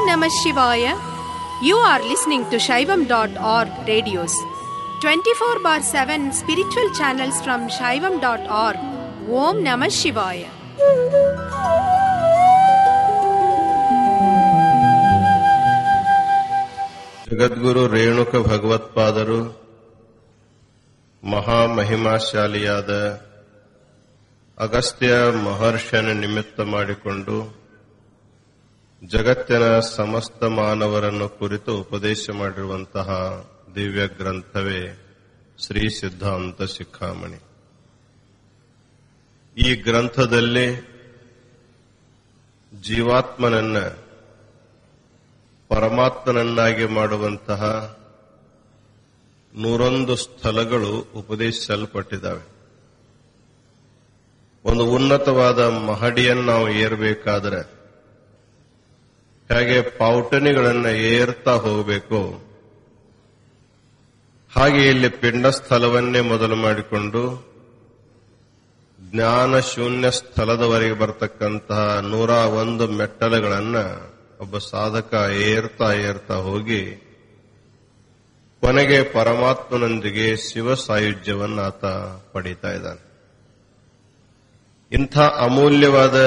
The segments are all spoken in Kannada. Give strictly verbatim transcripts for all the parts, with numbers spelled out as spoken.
Namah Shivaya. You are listening to Shaivam dot org radios. twenty-four bar seven spiritual channels from Shaivam dot org. Om Namah Shivaya. ಜಗದ್ಗುರು ರೇಣುಕ ಭಗವತ್ಪಾದರು ಮಹಾಮಹಿಮಾಶಾಲಿಯಾದ ಅಗಸ್ತ್ಯ ಮಹರ್ಷಿಯನ್ನು ನಿಮಿತ್ತ ಮಾಡಿಕೊಂಡು ಜಗತ್ತಿನ ಸಮಸ್ತ ಮಾನವರನ್ನು ಕುರಿತು ಉಪದೇಶ ಮಾಡಿರುವಂತಹ ದಿವ್ಯ ಗ್ರಂಥವೇ ಶ್ರೀ ಸಿದ್ಧಾಂತ ಶಿಖಾಮಣಿ. ಈ ಗ್ರಂಥದಲ್ಲಿ ಜೀವಾತ್ಮನನ್ನ ಪರಮಾತ್ಮನನ್ನಾಗಿ ಮಾಡುವಂತಹ ನೂರೊಂದು ಸ್ಥಳಗಳು ಉಪದೇಶಿಸಲ್ಪಟ್ಟಿದ್ದಾವೆ. ಒಂದು ಉನ್ನತವಾದ ಮಹಡಿಯನ್ನು ನಾವು ಏರಬೇಕಾದರೆ ಹೇಗೆ ಪೌಟಣಿಗಳನ್ನು ಏರ್ತಾ ಹೋಗಬೇಕು, ಹಾಗೆ ಇಲ್ಲಿ ಪಿಂಡ ಸ್ಥಳವನ್ನೇ ಮೊದಲು ಮಾಡಿಕೊಂಡು ಜ್ಞಾನ ಶೂನ್ಯ ಸ್ಥಳದವರೆಗೆ ಬರತಕ್ಕಂತಹ ನೂರ ಒಂದು ಮೆಟ್ಟಲುಗಳನ್ನು ಒಬ್ಬ ಸಾಧಕ ಏರ್ತಾ ಏರ್ತಾ ಹೋಗಿ ಕೊನೆಗೆ ಪರಮಾತ್ಮನೊಂದಿಗೆ ಶಿವ ಸಾಯುಜ್ಯವನ್ನು ಆತ ಪಡೀತಾ ಇದ್ದಾನೆ. ಇಂಥ ಅಮೂಲ್ಯವಾದ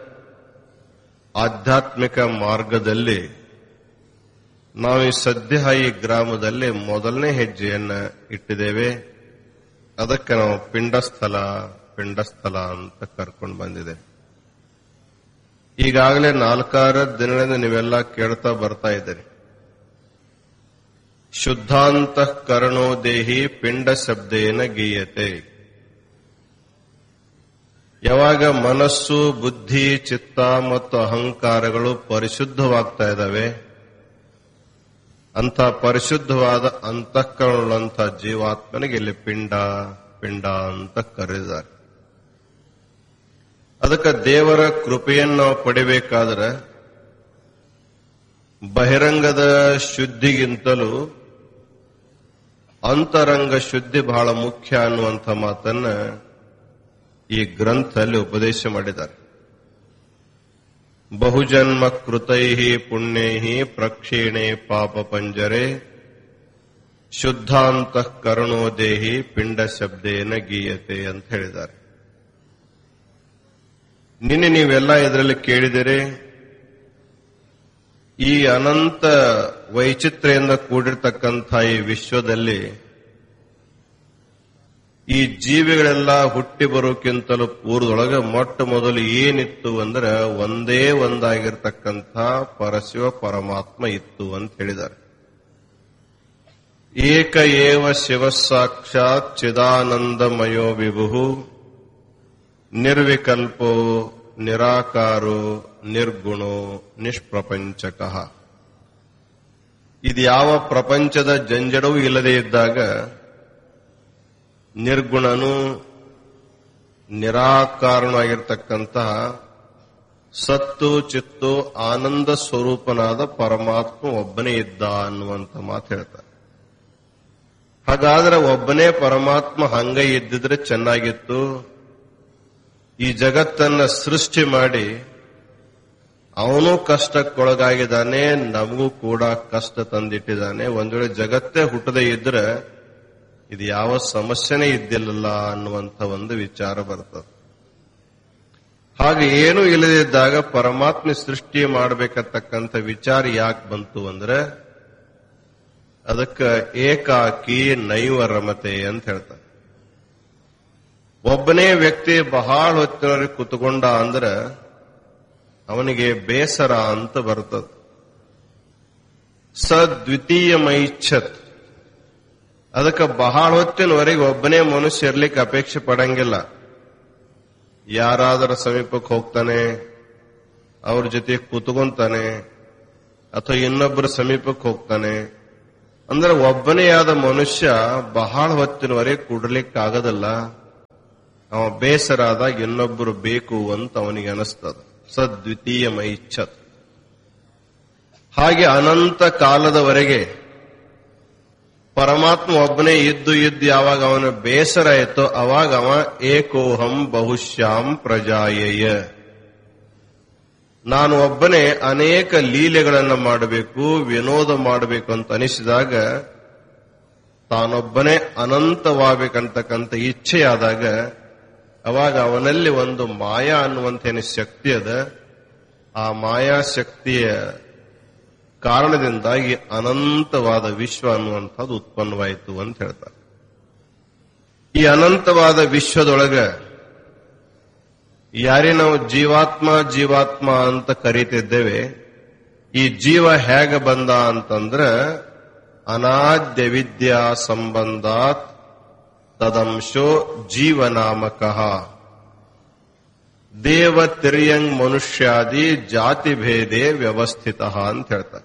ಆಧ್ಯಾತ್ಮಿಕ ಮಾರ್ಗದಲ್ಲಿ ನಾವು ಈ ಸದ್ಯ ಈ ಗ್ರಾಮದಲ್ಲಿ ಮೊದಲನೇ ಹೆಜ್ಜೆಯನ್ನು ಇಟ್ಟಿದ್ದೇವೆ. ಅದಕ್ಕೆ ನಾವು ಪಿಂಡಸ್ಥಳ ಪಿಂಡಸ್ಥಳ ಅಂತ ಕರ್ಕೊಂಡು ಬಂದಿದ್ದೇವೆ. ಈಗಾಗಲೇ ನಾಲ್ಕಾರು ದಿನಗಳಿಂದ ನೀವೆಲ್ಲ ಕೇಳ್ತಾ ಬರ್ತಾ ಇದ್ದೀರಿ. ಶುದ್ಧಾಂತಃಕರಣೋ ದೇಹಿ ಪಿಂಡ ಶಬ್ದೇನ ಗೀಯತೆ. ಯಾವಾಗ ಮನಸ್ಸು, ಬುದ್ಧಿ, ಚಿತ್ತ ಮತ್ತು ಅಹಂಕಾರಗಳು ಪರಿಶುದ್ಧವಾಗ್ತಾ ಇದ್ದಾವೆ, ಅಂಥ ಪರಿಶುದ್ಧವಾದ ಅಂತಃಕರಣುಳ್ಳಂಥ ಜೀವಾತ್ಮನಿಗೆ ಇಲ್ಲಿ ಪಿಂಡ ಪಿಂಡ ಅಂತ ಕರೆದಿದ್ದಾರೆ. ಅದಕ್ಕೆ ದೇವರ ಕೃಪೆಯನ್ನು ನಾವು ಪಡಿಬೇಕಾದ್ರೆ ಬಹಿರಂಗದ ಶುದ್ಧಿಗಿಂತಲೂ ಅಂತರಂಗ ಶುದ್ಧಿ ಬಹಳ ಮುಖ್ಯ ಅನ್ನುವಂಥ ಮಾತನ್ನ ಈ ಗ್ರಂಥದಲ್ಲಿ ಉಪದೇಶ ಮಾಡಿದ್ದಾರೆ. ಬಹುಜನ್ಮ ಕೃತೈಹಿ ಪುಣ್ಯೈಹಿ ಪ್ರಕ್ಷೀಣೆ ಪಾಪ ಪಂಜರೆ ಶುದ್ಧಾಂತಃಕರಣೋ ದೇಹಿ ಪಿಂಡ ಶಬ್ದೇನ ಗೀಯತೆ ಅಂತ ಹೇಳಿದ್ದಾರೆ. ನಿನ್ನೆ ನೀವೆಲ್ಲ ಇದರಲ್ಲಿ ಕೇಳಿದರೆ ಈ ಅನಂತ ವೈಚಿತ್ರ್ಯದಿಂದ ಕೂಡಿರ್ತಕ್ಕಂಥ ಈ ವಿಶ್ವದಲ್ಲಿ ಈ ಜೀವಿಗಳೆಲ್ಲ ಹುಟ್ಟಿ ಬರೋಕ್ಕಿಂತಲೂ ಪೂರ್ವದೊಳಗೆ ಮೊಟ್ಟ ಮೊದಲು ಏನಿತ್ತು ಅಂದ್ರೆ ಒಂದೇ ಒಂದಾಗಿರ್ತಕ್ಕಂಥ ಪರಶಿವ ಪರಮಾತ್ಮ ಇತ್ತು ಅಂತ ಹೇಳಿದ್ದಾರೆ. ಏಕ ಏವ ಶಿವ ಸಾಕ್ಷಾತ್ ಚಿದಾನಂದಮಯೋ ವಿಭು ನಿರ್ವಿಕಲ್ಪೋ ನಿರಾಕಾರೋ ನಿರ್ಗುಣೋ ನಿಷ್ಪ್ರಪಂಚಕಃ. ಇದು ಯಾವ ಪ್ರಪಂಚದ ಜಂಜಡವೂ ಇಲ್ಲದೆ ಇದ್ದಾಗ ನಿರ್ಗುಣನು ನಿರಾಕಾರನೂ ಆಗಿರ್ತಕ್ಕಂತಹ ಸತ್ತು ಚಿತ್ತು ಆನಂದ ಸ್ವರೂಪನಾದ ಪರಮಾತ್ಮ ಒಬ್ಬನೇ ಇದ್ದ ಅನ್ನುವಂಥ ಮಾತು ಹೇಳ್ತಾರೆ. ಹಾಗಾದ್ರೆ ಒಬ್ಬನೇ ಪರಮಾತ್ಮ ಹಂಗ ಇದ್ದಿದ್ರೆ ಚೆನ್ನಾಗಿತ್ತು. ಈ ಜಗತ್ತನ್ನ ಸೃಷ್ಟಿ ಮಾಡಿ ಅವನು ಕಷ್ಟಕ್ಕೊಳಗಾಗಿದ್ದಾನೆ, ನಮಗೂ ಕೂಡ ಕಷ್ಟ ತಂದಿಟ್ಟಿದ್ದಾನೆ. ಒಂದ್ ವೇಳೆ ಜಗತ್ತೇ ಹುಟ್ಟದೇ ಇದ್ರೆ ಇದು ಯಾವ ಸಮಸ್ಯೆನೇ ಇದ್ದಿಲ್ಲಲ್ಲ ಅನ್ನುವಂಥ ಒಂದು ವಿಚಾರ ಬರ್ತದೆ. ಹಾಗೆ ಏನೂ ಇಲ್ಲದಿದ್ದಾಗ ಪರಮಾತ್ಮ ಸೃಷ್ಟಿ ಮಾಡಬೇಕತಕ್ಕಂಥ ವಿಚಾರ ಯಾಕೆ ಬಂತು ಅಂದ್ರೆ ಅದಕ್ಕೆ ಏಕಾಕಿ ನೈವ ರಮತೆ ಅಂತ ಹೇಳ್ತಾರೆ. ಒಬ್ಬನೇ ವ್ಯಕ್ತಿ ಬಹಳ ಹೊತ್ತಿನವರೆಗೆ ಕುತ್ಕೊಂಡ ಅಂದ್ರೆ ಅವನಿಗೆ ಬೇಸರ ಅಂತ ಬರ್ತದೆ. ಸದ್ವಿತೀಯಮೈಚ್ಛತ್. ಅದಕ್ಕೆ ಬಹಳ ಹೊತ್ತಿನವರೆಗೆ ಒಬ್ಬನೇ ಮನುಷ್ಯ ಇರ್ಲಿಕ್ಕೆ ಅಪೇಕ್ಷೆ ಪಡಂಗಿಲ್ಲ. ಯಾರಾದರ ಸಮೀಪಕ್ಕೆ ಹೋಗ್ತಾನೆ, ಅವ್ರ ಜೊತೆ ಕೂತ್ಕೊಂತಾನೆ, ಅಥವಾ ಇನ್ನೊಬ್ಬರ ಸಮೀಪಕ್ಕೆ ಹೋಗ್ತಾನೆ. ಅಂದ್ರೆ ಒಬ್ಬನೇ ಆದ ಮನುಷ್ಯ ಬಹಳ ಹೊತ್ತಿನವರೆಗೆ ಕೂಡಲಿಕ್ಕಾಗದಲ್ಲ. ಅವ ಬೇಸರಾದಾಗ ಇನ್ನೊಬ್ಬರು ಬೇಕು ಅಂತ ಅವನಿಗೆ ಅನಿಸ್ತದ. ಸದ್ವಿತೀಯಮೈಚ್ಛತ್. ಹಾಗೆ ಅನಂತ ಕಾಲದವರೆಗೆ ಪರಮಾತ್ಮ ಒಬ್ಬನೇ ಇದ್ದು ಇದ್ದು ಯಾವಾಗ ಅವನ ಬೇಸರ ಆಯಿತೋ ಅವಾಗ ಅವ ಏಕೋಹಂ ಬಹುಶ್ಯಾಂ ಪ್ರಜಾಯೇಯ, ನಾನು ಒಬ್ಬನೇ ಅನೇಕ ಲೀಲೆಗಳನ್ನು ಮಾಡಬೇಕು, ವಿನೋದ ಮಾಡಬೇಕು ಅಂತ ಅನಿಸಿದಾಗ, ತಾನೊಬ್ಬನೇ ಅನಂತವಾಗಬೇಕಂತಕ್ಕಂಥ ಇಚ್ಛೆಯಾದಾಗ, ಅವಾಗ ಅವನಲ್ಲಿ ಒಂದು ಮಾಯಾ ಅನ್ನುವಂಥ ಏನು ಶಕ್ತಿ ಅದ, ಆ ಮಾಯಾ ಶಕ್ತಿಯ ಕಾರಣದಿಂದಾಗಿ ಅನಂತವಾದ ವಿಶ್ವ ಅನ್ನುವಂಥದ್ದು ಉತ್ಪನ್ನವಾಯಿತು ಅಂತ ಹೇಳ್ತಾರೆ. ಈ ಅನಂತವಾದ ವಿಶ್ವದೊಳಗ ಯಾರೇ ನಾವು ಜೀವಾತ್ಮ ಜೀವಾತ್ಮ ಅಂತ ಕರೀತಿದ್ದೇವೆ, ಈ ಜೀವ ಹೇಗೆ ಬಂದ ಅಂತಂದ್ರ ಅನಾದ್ಯ ವಿದ್ಯಾ ಸಂಬಂಧಾತ್ ತದಂಶೋ ಜೀವನಾಮಕಃ ದೇವ ತಿರ್ಯಂಗ್ ಮನುಷ್ಯಾದಿ ಜಾತಿ ಭೇದೆ ವ್ಯವಸ್ಥಿತ ಅಂತ ಹೇಳ್ತಾರೆ.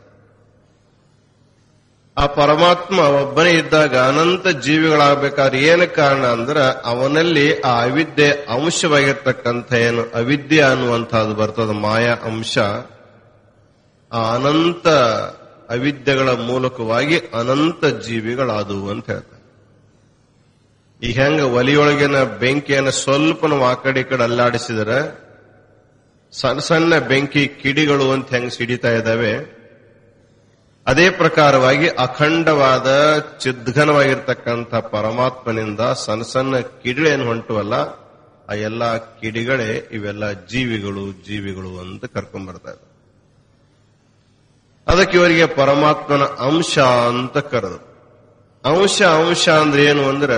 ಆ ಪರಮಾತ್ಮ ಒಬ್ಬನೇ ಇದ್ದಾಗ ಅನಂತ ಜೀವಿಗಳಾಗಬೇಕಾದ್ರೆ ಏನು ಕಾರಣ ಅಂದ್ರೆ ಅವನಲ್ಲಿ ಆ ಅವಿದ್ಯೆ ಅಂಶವಾಗಿರ್ತಕ್ಕಂಥ ಏನು ಅವಿದ್ಯೆ ಅನ್ನುವಂಥದ್ದು ಬರ್ತದ, ಮಾಯಾ ಅಂಶ. ಆ ಅನಂತ ಅವಿದ್ಯೆಗಳ ಮೂಲಕವಾಗಿ ಅನಂತ ಜೀವಿಗಳಾದವು ಅಂತ ಹೇಳ್ತಾರೆ. ಈಗ ಹೆಂಗ ಒಲಿಯೊಳಗಿನ ಬೆಂಕಿಯನ್ನು ಸ್ವಲ್ಪ ನಾವು ಆ ಕಡೆ ಈ ಕಡೆ ಅಲ್ಲಾಡಿಸಿದರೆ ಸಣ್ಣ ಸಣ್ಣ ಬೆಂಕಿ ಕಿಡಿಗಳು ಅಂತ ಹೆಂಗ್ ಸಿಡಿತಾ ಇದ್ದಾವೆ, ಅದೇ ಪ್ರಕಾರವಾಗಿ ಅಖಂಡವಾದ ಚಿದ್ಘನವಾಗಿರ್ತಕ್ಕಂಥ ಪರಮಾತ್ಮನಿಂದ ಸಣ್ಣ ಸಣ್ಣ ಕಿಡಿಗಳೇನು ಹೊಂಟುವಲ್ಲ, ಆ ಎಲ್ಲ ಕಿಡಿಗಳೇ ಇವೆಲ್ಲ ಜೀವಿಗಳು ಜೀವಿಗಳು ಅಂತ ಕರ್ಕೊಂಡ್ ಬರ್ತಾ ಇದ್ದಾರೆ. ಅದಕ್ಕೆ ಇವರಿಗೆ ಪರಮಾತ್ಮನ ಅಂಶ ಅಂತ ಕರೆದು. ಅಂಶ ಅಂಶ ಅಂದ್ರೆ ಏನು ಅಂದ್ರೆ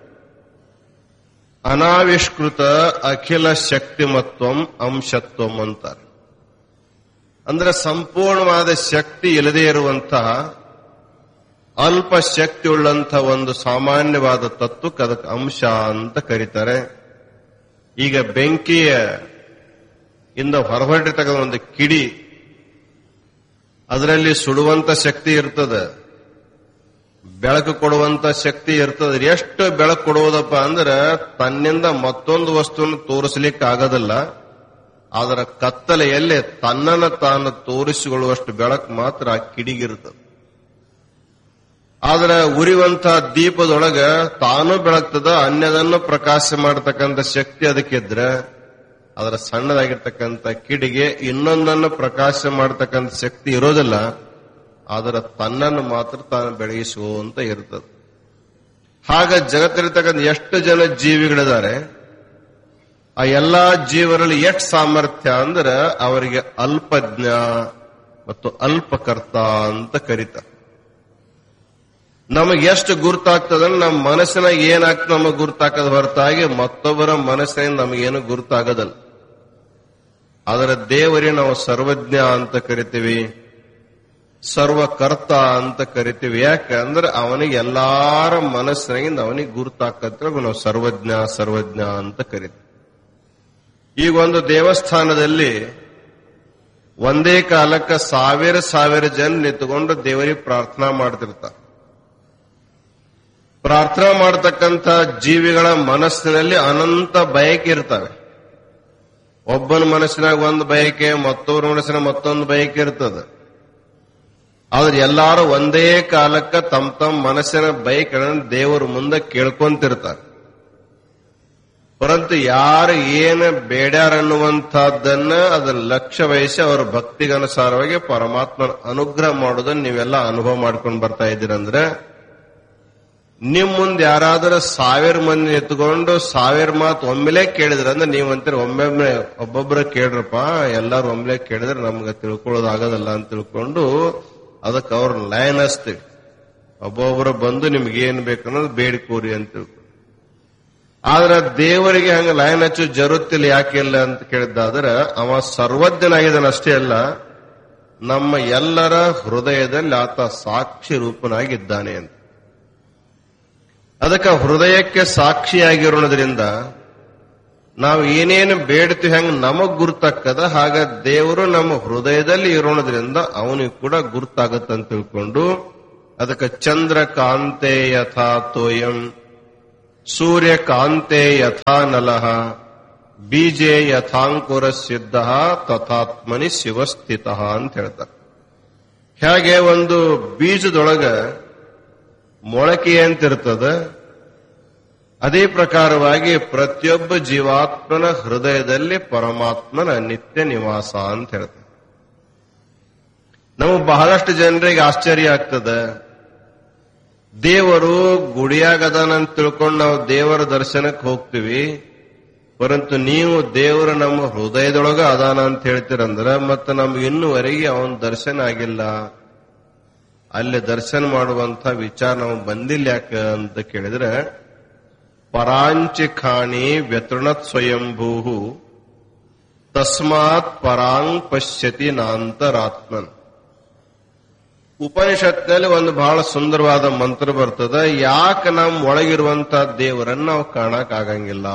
ಅನಾವಿಷ್ಕೃತ ಅಖಿಲ ಶಕ್ತಿಮತ್ವಂ ಅಂಶತ್ವಂ ಅಂತಾರೆ. ಅಂದ್ರೆ ಸಂಪೂರ್ಣವಾದ ಶಕ್ತಿ ಇಲ್ಲದೆ ಇರುವಂತಹ ಅಲ್ಪ ಶಕ್ತಿ ಉಳ್ಳಂತಹ ಒಂದು ಸಾಮಾನ್ಯವಾದ ತತ್ವಕ್ಕೆ ಅದಕ್ಕೆ ಅಂಶ ಅಂತ ಕರೀತಾರೆ. ಈಗ ಬೆಂಕಿಯ ಇಂದ ಹೊರಹೊರಟಿರ್ತಕ್ಕಂಥ ಒಂದು ಕಿಡಿ, ಅದರಲ್ಲಿ ಸುಡುವಂತ ಶಕ್ತಿ ಇರ್ತದೆ, ಬೆಳಕು ಕೊಡುವಂತ ಶಕ್ತಿ ಇರ್ತದೆ. ಎಷ್ಟು ಬೆಳಕು ಕೊಡುವುದಪ್ಪ ಅಂದ್ರೆ ತನ್ನಿಂದ ಮತ್ತೊಂದು ವಸ್ತುವನ್ನು ತೋರಿಸಲಿಕ್ಕೆ ಆಗೋದಿಲ್ಲ, ಅದರ ಕತ್ತಲೆಯಲ್ಲೇ ತನ್ನನ್ನು ತಾನು ತೋರಿಸಿಕೊಳ್ಳುವಷ್ಟು ಬೆಳಕು ಮಾತ್ರ ಆ ಕಿಡಿಗಿರ್ತದೆ. ಆದ್ರೆ ಉರಿಯುವಂತ ದೀಪದೊಳಗ ತಾನು ಬೆಳಗ್ತದ, ಅನ್ಯದನ್ನು ಪ್ರಕಾಶ ಮಾಡತಕ್ಕಂಥ ಶಕ್ತಿ ಅದಕ್ಕಿದ್ರೆ ಅದರ ಸಣ್ಣದಾಗಿರ್ತಕ್ಕಂಥ ಕಿಡಿಗೆ ಇನ್ನೊಂದನ್ನು ಪ್ರಕಾಶ ಮಾಡತಕ್ಕಂಥ ಶಕ್ತಿ ಇರೋದಿಲ್ಲ, ಆದರೆ ತನ್ನನ್ನು ಮಾತ್ರ ತಾನು ಬೆಳಗಿಸುವಂತ ಇರ್ತದೆ. ಹಾಗ ಜಗತ್ತಿರ್ತಕ್ಕಂಥ ಎಷ್ಟು ಜನ ಜೀವಿಗಳಿದ್ದಾರೆ, ಆ ಎಲ್ಲಾ ಜೀವರಲ್ಲಿ ಎಷ್ಟು ಸಾಮರ್ಥ್ಯ ಅಂದ್ರೆ ಅವರಿಗೆ ಅಲ್ಪಜ್ಞ ಮತ್ತು ಅಲ್ಪಕರ್ತ ಅಂತ ಕರೀತಾರೆ. ನಮಗೆ ಎಷ್ಟು ಗುರ್ತಾಗ್ತದಂದ್ರೆ ನಮ್ಮ ಮನಸ್ಸಿನಾಗ ಏನಾಗ್ತದೆ ನಮಗೆ ಗುರ್ತಾಕದ ಹೊರತಾಗಿ ಮತ್ತೊಬ್ಬರ ಮನಸ್ಸಿನಿಂದ ನಮಗೇನು ಗುರ್ತಾಗದಲ್ಲ. ಆದರೆ ದೇವರಿಗೆ ನಾವು ಸರ್ವಜ್ಞ ಅಂತ ಕರಿತೀವಿ, ಸರ್ವಕರ್ತ ಅಂತ ಕರಿತೀವಿ. ಯಾಕಂದ್ರೆ ಅವನಿಗೆ ಎಲ್ಲಾರ ಮನಸ್ಸಿನಾಗಿಂದ ಅವನಿಗೆ ಗುರ್ತಾಕತ್ರ ನಾವು ಸರ್ವಜ್ಞ ಸರ್ವಜ್ಞ ಅಂತ ಕರಿತೀವಿ. ಈಗ ಒಂದು ದೇವಸ್ಥಾನದಲ್ಲಿ ಒಂದೇ ಕಾಲಕ್ಕೆ ಸಾವಿರ ಸಾವಿರ ಜನ ನಿಂತುಕೊಂಡು ದೇವರಿಗೆ ಪ್ರಾರ್ಥನಾ ಮಾಡ್ತಿರ್ತಾರೆ. ಪ್ರಾರ್ಥನಾ ಮಾಡತಕ್ಕಂಥ ಜೀವಿಗಳ ಮನಸ್ಸಿನಲ್ಲಿ ಅನಂತ ಬಯಕೆ ಇರ್ತವೆ. ಒಬ್ಬನ ಮನಸ್ಸಿನಾಗ ಒಂದು ಬಯಕೆ, ಮತ್ತೊಬ್ಬರ ಮನಸ್ಸಿನ ಮತ್ತೊಂದು ಬಯಕೆ ಇರ್ತದೆ. ಆದ್ರೆ ಎಲ್ಲಾರು ಒಂದೇ ಕಾಲಕ್ಕೆ ತಮ್ಮ ತಮ್ಮ ಮನಸ್ಸಿನ ಬಯಕೆಗಳನ್ನು ದೇವರ ಮುಂದೆ ಕೇಳ್ಕೊಂತಿರ್ತಾರೆ. ಪರಂತು ಯಾರು ಏನು ಬೇಡ್ಯಾರನ್ನುವಂತಹದ್ದನ್ನ ಅದನ್ನ ಲಕ್ಷ್ಯ ವಹಿಸಿ ಅವರ ಭಕ್ತಿಗನುಸಾರವಾಗಿ ಪರಮಾತ್ಮನ ಅನುಗ್ರಹ ಮಾಡೋದನ್ನ ನೀವೆಲ್ಲ ಅನುಭವ ಮಾಡ್ಕೊಂಡು ಬರ್ತಾ ಇದ್ದೀರಂದ್ರೆ, ನಿಮ್ ಮುಂದೆ ಯಾರಾದರೂ ಸಾವಿರ ಮಂದಿ ಎತ್ಕೊಂಡು ಸಾವಿರ ಮಾತು ಒಮ್ಮೆಲೆ ಕೇಳಿದ್ರ ಅಂದ್ರೆ ನೀವಂತೀರ ಒಮ್ಮೊಮ್ಮೆ ಒಬ್ಬೊಬ್ಬರ ಕೇಳ್ರಪ್ಪ, ಎಲ್ಲಾರು ಒಮ್ಮೆಲೆ ಕೇಳಿದ್ರೆ ನಮ್ಗೆ ತಿಳ್ಕೊಳ್ಳೋದಾಗದಲ್ಲ ಅಂತ ತಿಳ್ಕೊಂಡು ಅದಕ್ಕೆ ಅವ್ರ ಲೈನ್ ಹಚ್ತೀವಿ. ಒಬ್ಬೊಬ್ಬರು ಬಂದು ನಿಮ್ಗೆ ಏನ್ ಬೇಕನ್ನೋದು ಬೇಡಿಕೋರಿ ಅಂತ ತಿಳ್ಕೊಂಡು. ಆದ್ರೆ ದೇವರಿಗೆ ಹಂಗ ಲೈನ್ ಹಚ್ಚು ಜರುತ್ತಿಲ್ಲ, ಯಾಕೆ ಇಲ್ಲ ಅಂತ ಕೇಳಿದ್ದಾದ್ರೆ ಅವ ಸರ್ವಜ್ಞನಾಗಿದ್ದಾನೆ ಅಷ್ಟೇ ಅಲ್ಲ, ನಮ್ಮ ಎಲ್ಲರ ಹೃದಯದಲ್ಲಿ ಆತ ಸಾಕ್ಷಿ ರೂಪನಾಗಿದ್ದಾನೆ ಅಂತ. ಅದಕ್ಕೆ ಹೃದಯಕ್ಕೆ ಸಾಕ್ಷಿಯಾಗಿರೋದ್ರಿಂದ ನಾವು ಏನೇನು ಬೇಡ್ತೀವಿ ಹೆಂಗ ನಮಗ್ ಗುರ್ತಾಕದ, ಹಾಗ ದೇವರು ನಮ್ಮ ಹೃದಯದಲ್ಲಿ ಇರೋದ್ರಿಂದ ಅವನಿಗೆ ಕೂಡ ಗುರ್ತಾಗತ್ತಂತ ತಿಳ್ಕೊಂಡು ಅದಕ್ಕೆ ಚಂದ್ರ ಕಾಂತೆ ಯಥಾ ತೋಯಂ ಸೂರ್ಯ ಕಾಂತೆ ಯಥಾ ನಲಃ ಬೀಜೆ ಯಥಾಂಕುರ ಸಿದ್ಧ ತಥಾತ್ಮನಿ ಶಿವಸ್ಥಿತ ಅಂತ ಹೇಳ್ತಾರೆ. ಹೇಗೆ ಒಂದು ಬೀಜದೊಳಗ ಮೊಳಕೆ ಅಂತಿರ್ತದ, ಅದೇ ಪ್ರಕಾರವಾಗಿ ಪ್ರತಿಯೊಬ್ಬ ಜೀವಾತ್ಮನ ಹೃದಯದಲ್ಲಿ ಪರಮಾತ್ಮನ ನಿತ್ಯ ನಿವಾಸ ಅಂತ ಹೇಳ್ತಾರೆ. ನಮಗೆ ಬಹಳಷ್ಟು ಜನರಿಗೆ ಆಶ್ಚರ್ಯ ಆಗ್ತದೆ. ದೇವರು ಗುಡಿಯಾಗದಾನಂತ ತಿಳ್ಕೊಂಡು ನಾವು ದೇವರ ದರ್ಶನಕ್ಕೆ ಹೋಗ್ತೀವಿ, ಪರಂತು ನೀವು ದೇವರ ನಮ್ಮ ಹೃದಯದೊಳಗ ಅದಾನ ಅಂತ ಹೇಳ್ತೀರಂದ್ರ ಮತ್ತೆ ನಮ್ಗೆ ಇನ್ನೂವರೆಗೆ ಅವನ ದರ್ಶನ ಆಗಿಲ್ಲ, ಅಲ್ಲಿ ದರ್ಶನ ಮಾಡುವಂತ ವಿಚಾರ ನಾವು ಬಂದಿಲ್ಲ ಯಾಕೆ ಅಂತ ಕೇಳಿದ್ರೆ, ಪರಾಂಚಿಖಾಣಿ ವ್ಯತೃಣತ್ ಸ್ವಯಂಭೂ ತಸ್ಮಾತ್ ಪರಾಂಗ್ ಪಶ್ಯತಿ ನಾಂತರಾತ್ಮನ್. ಉಪನಿಷತ್ನಲ್ಲಿ ಒಂದು ಬಹಳ ಸುಂದರವಾದ ಮಂತ್ರ ಬರ್ತದೆ. ಯಾಕೆ ನಮ್ಮ ಒಳಗಿರುವಂತ ದೇವರನ್ನ ನಾವು ಕಾಣಕ್ ಆಗಂಗಿಲ್ಲ,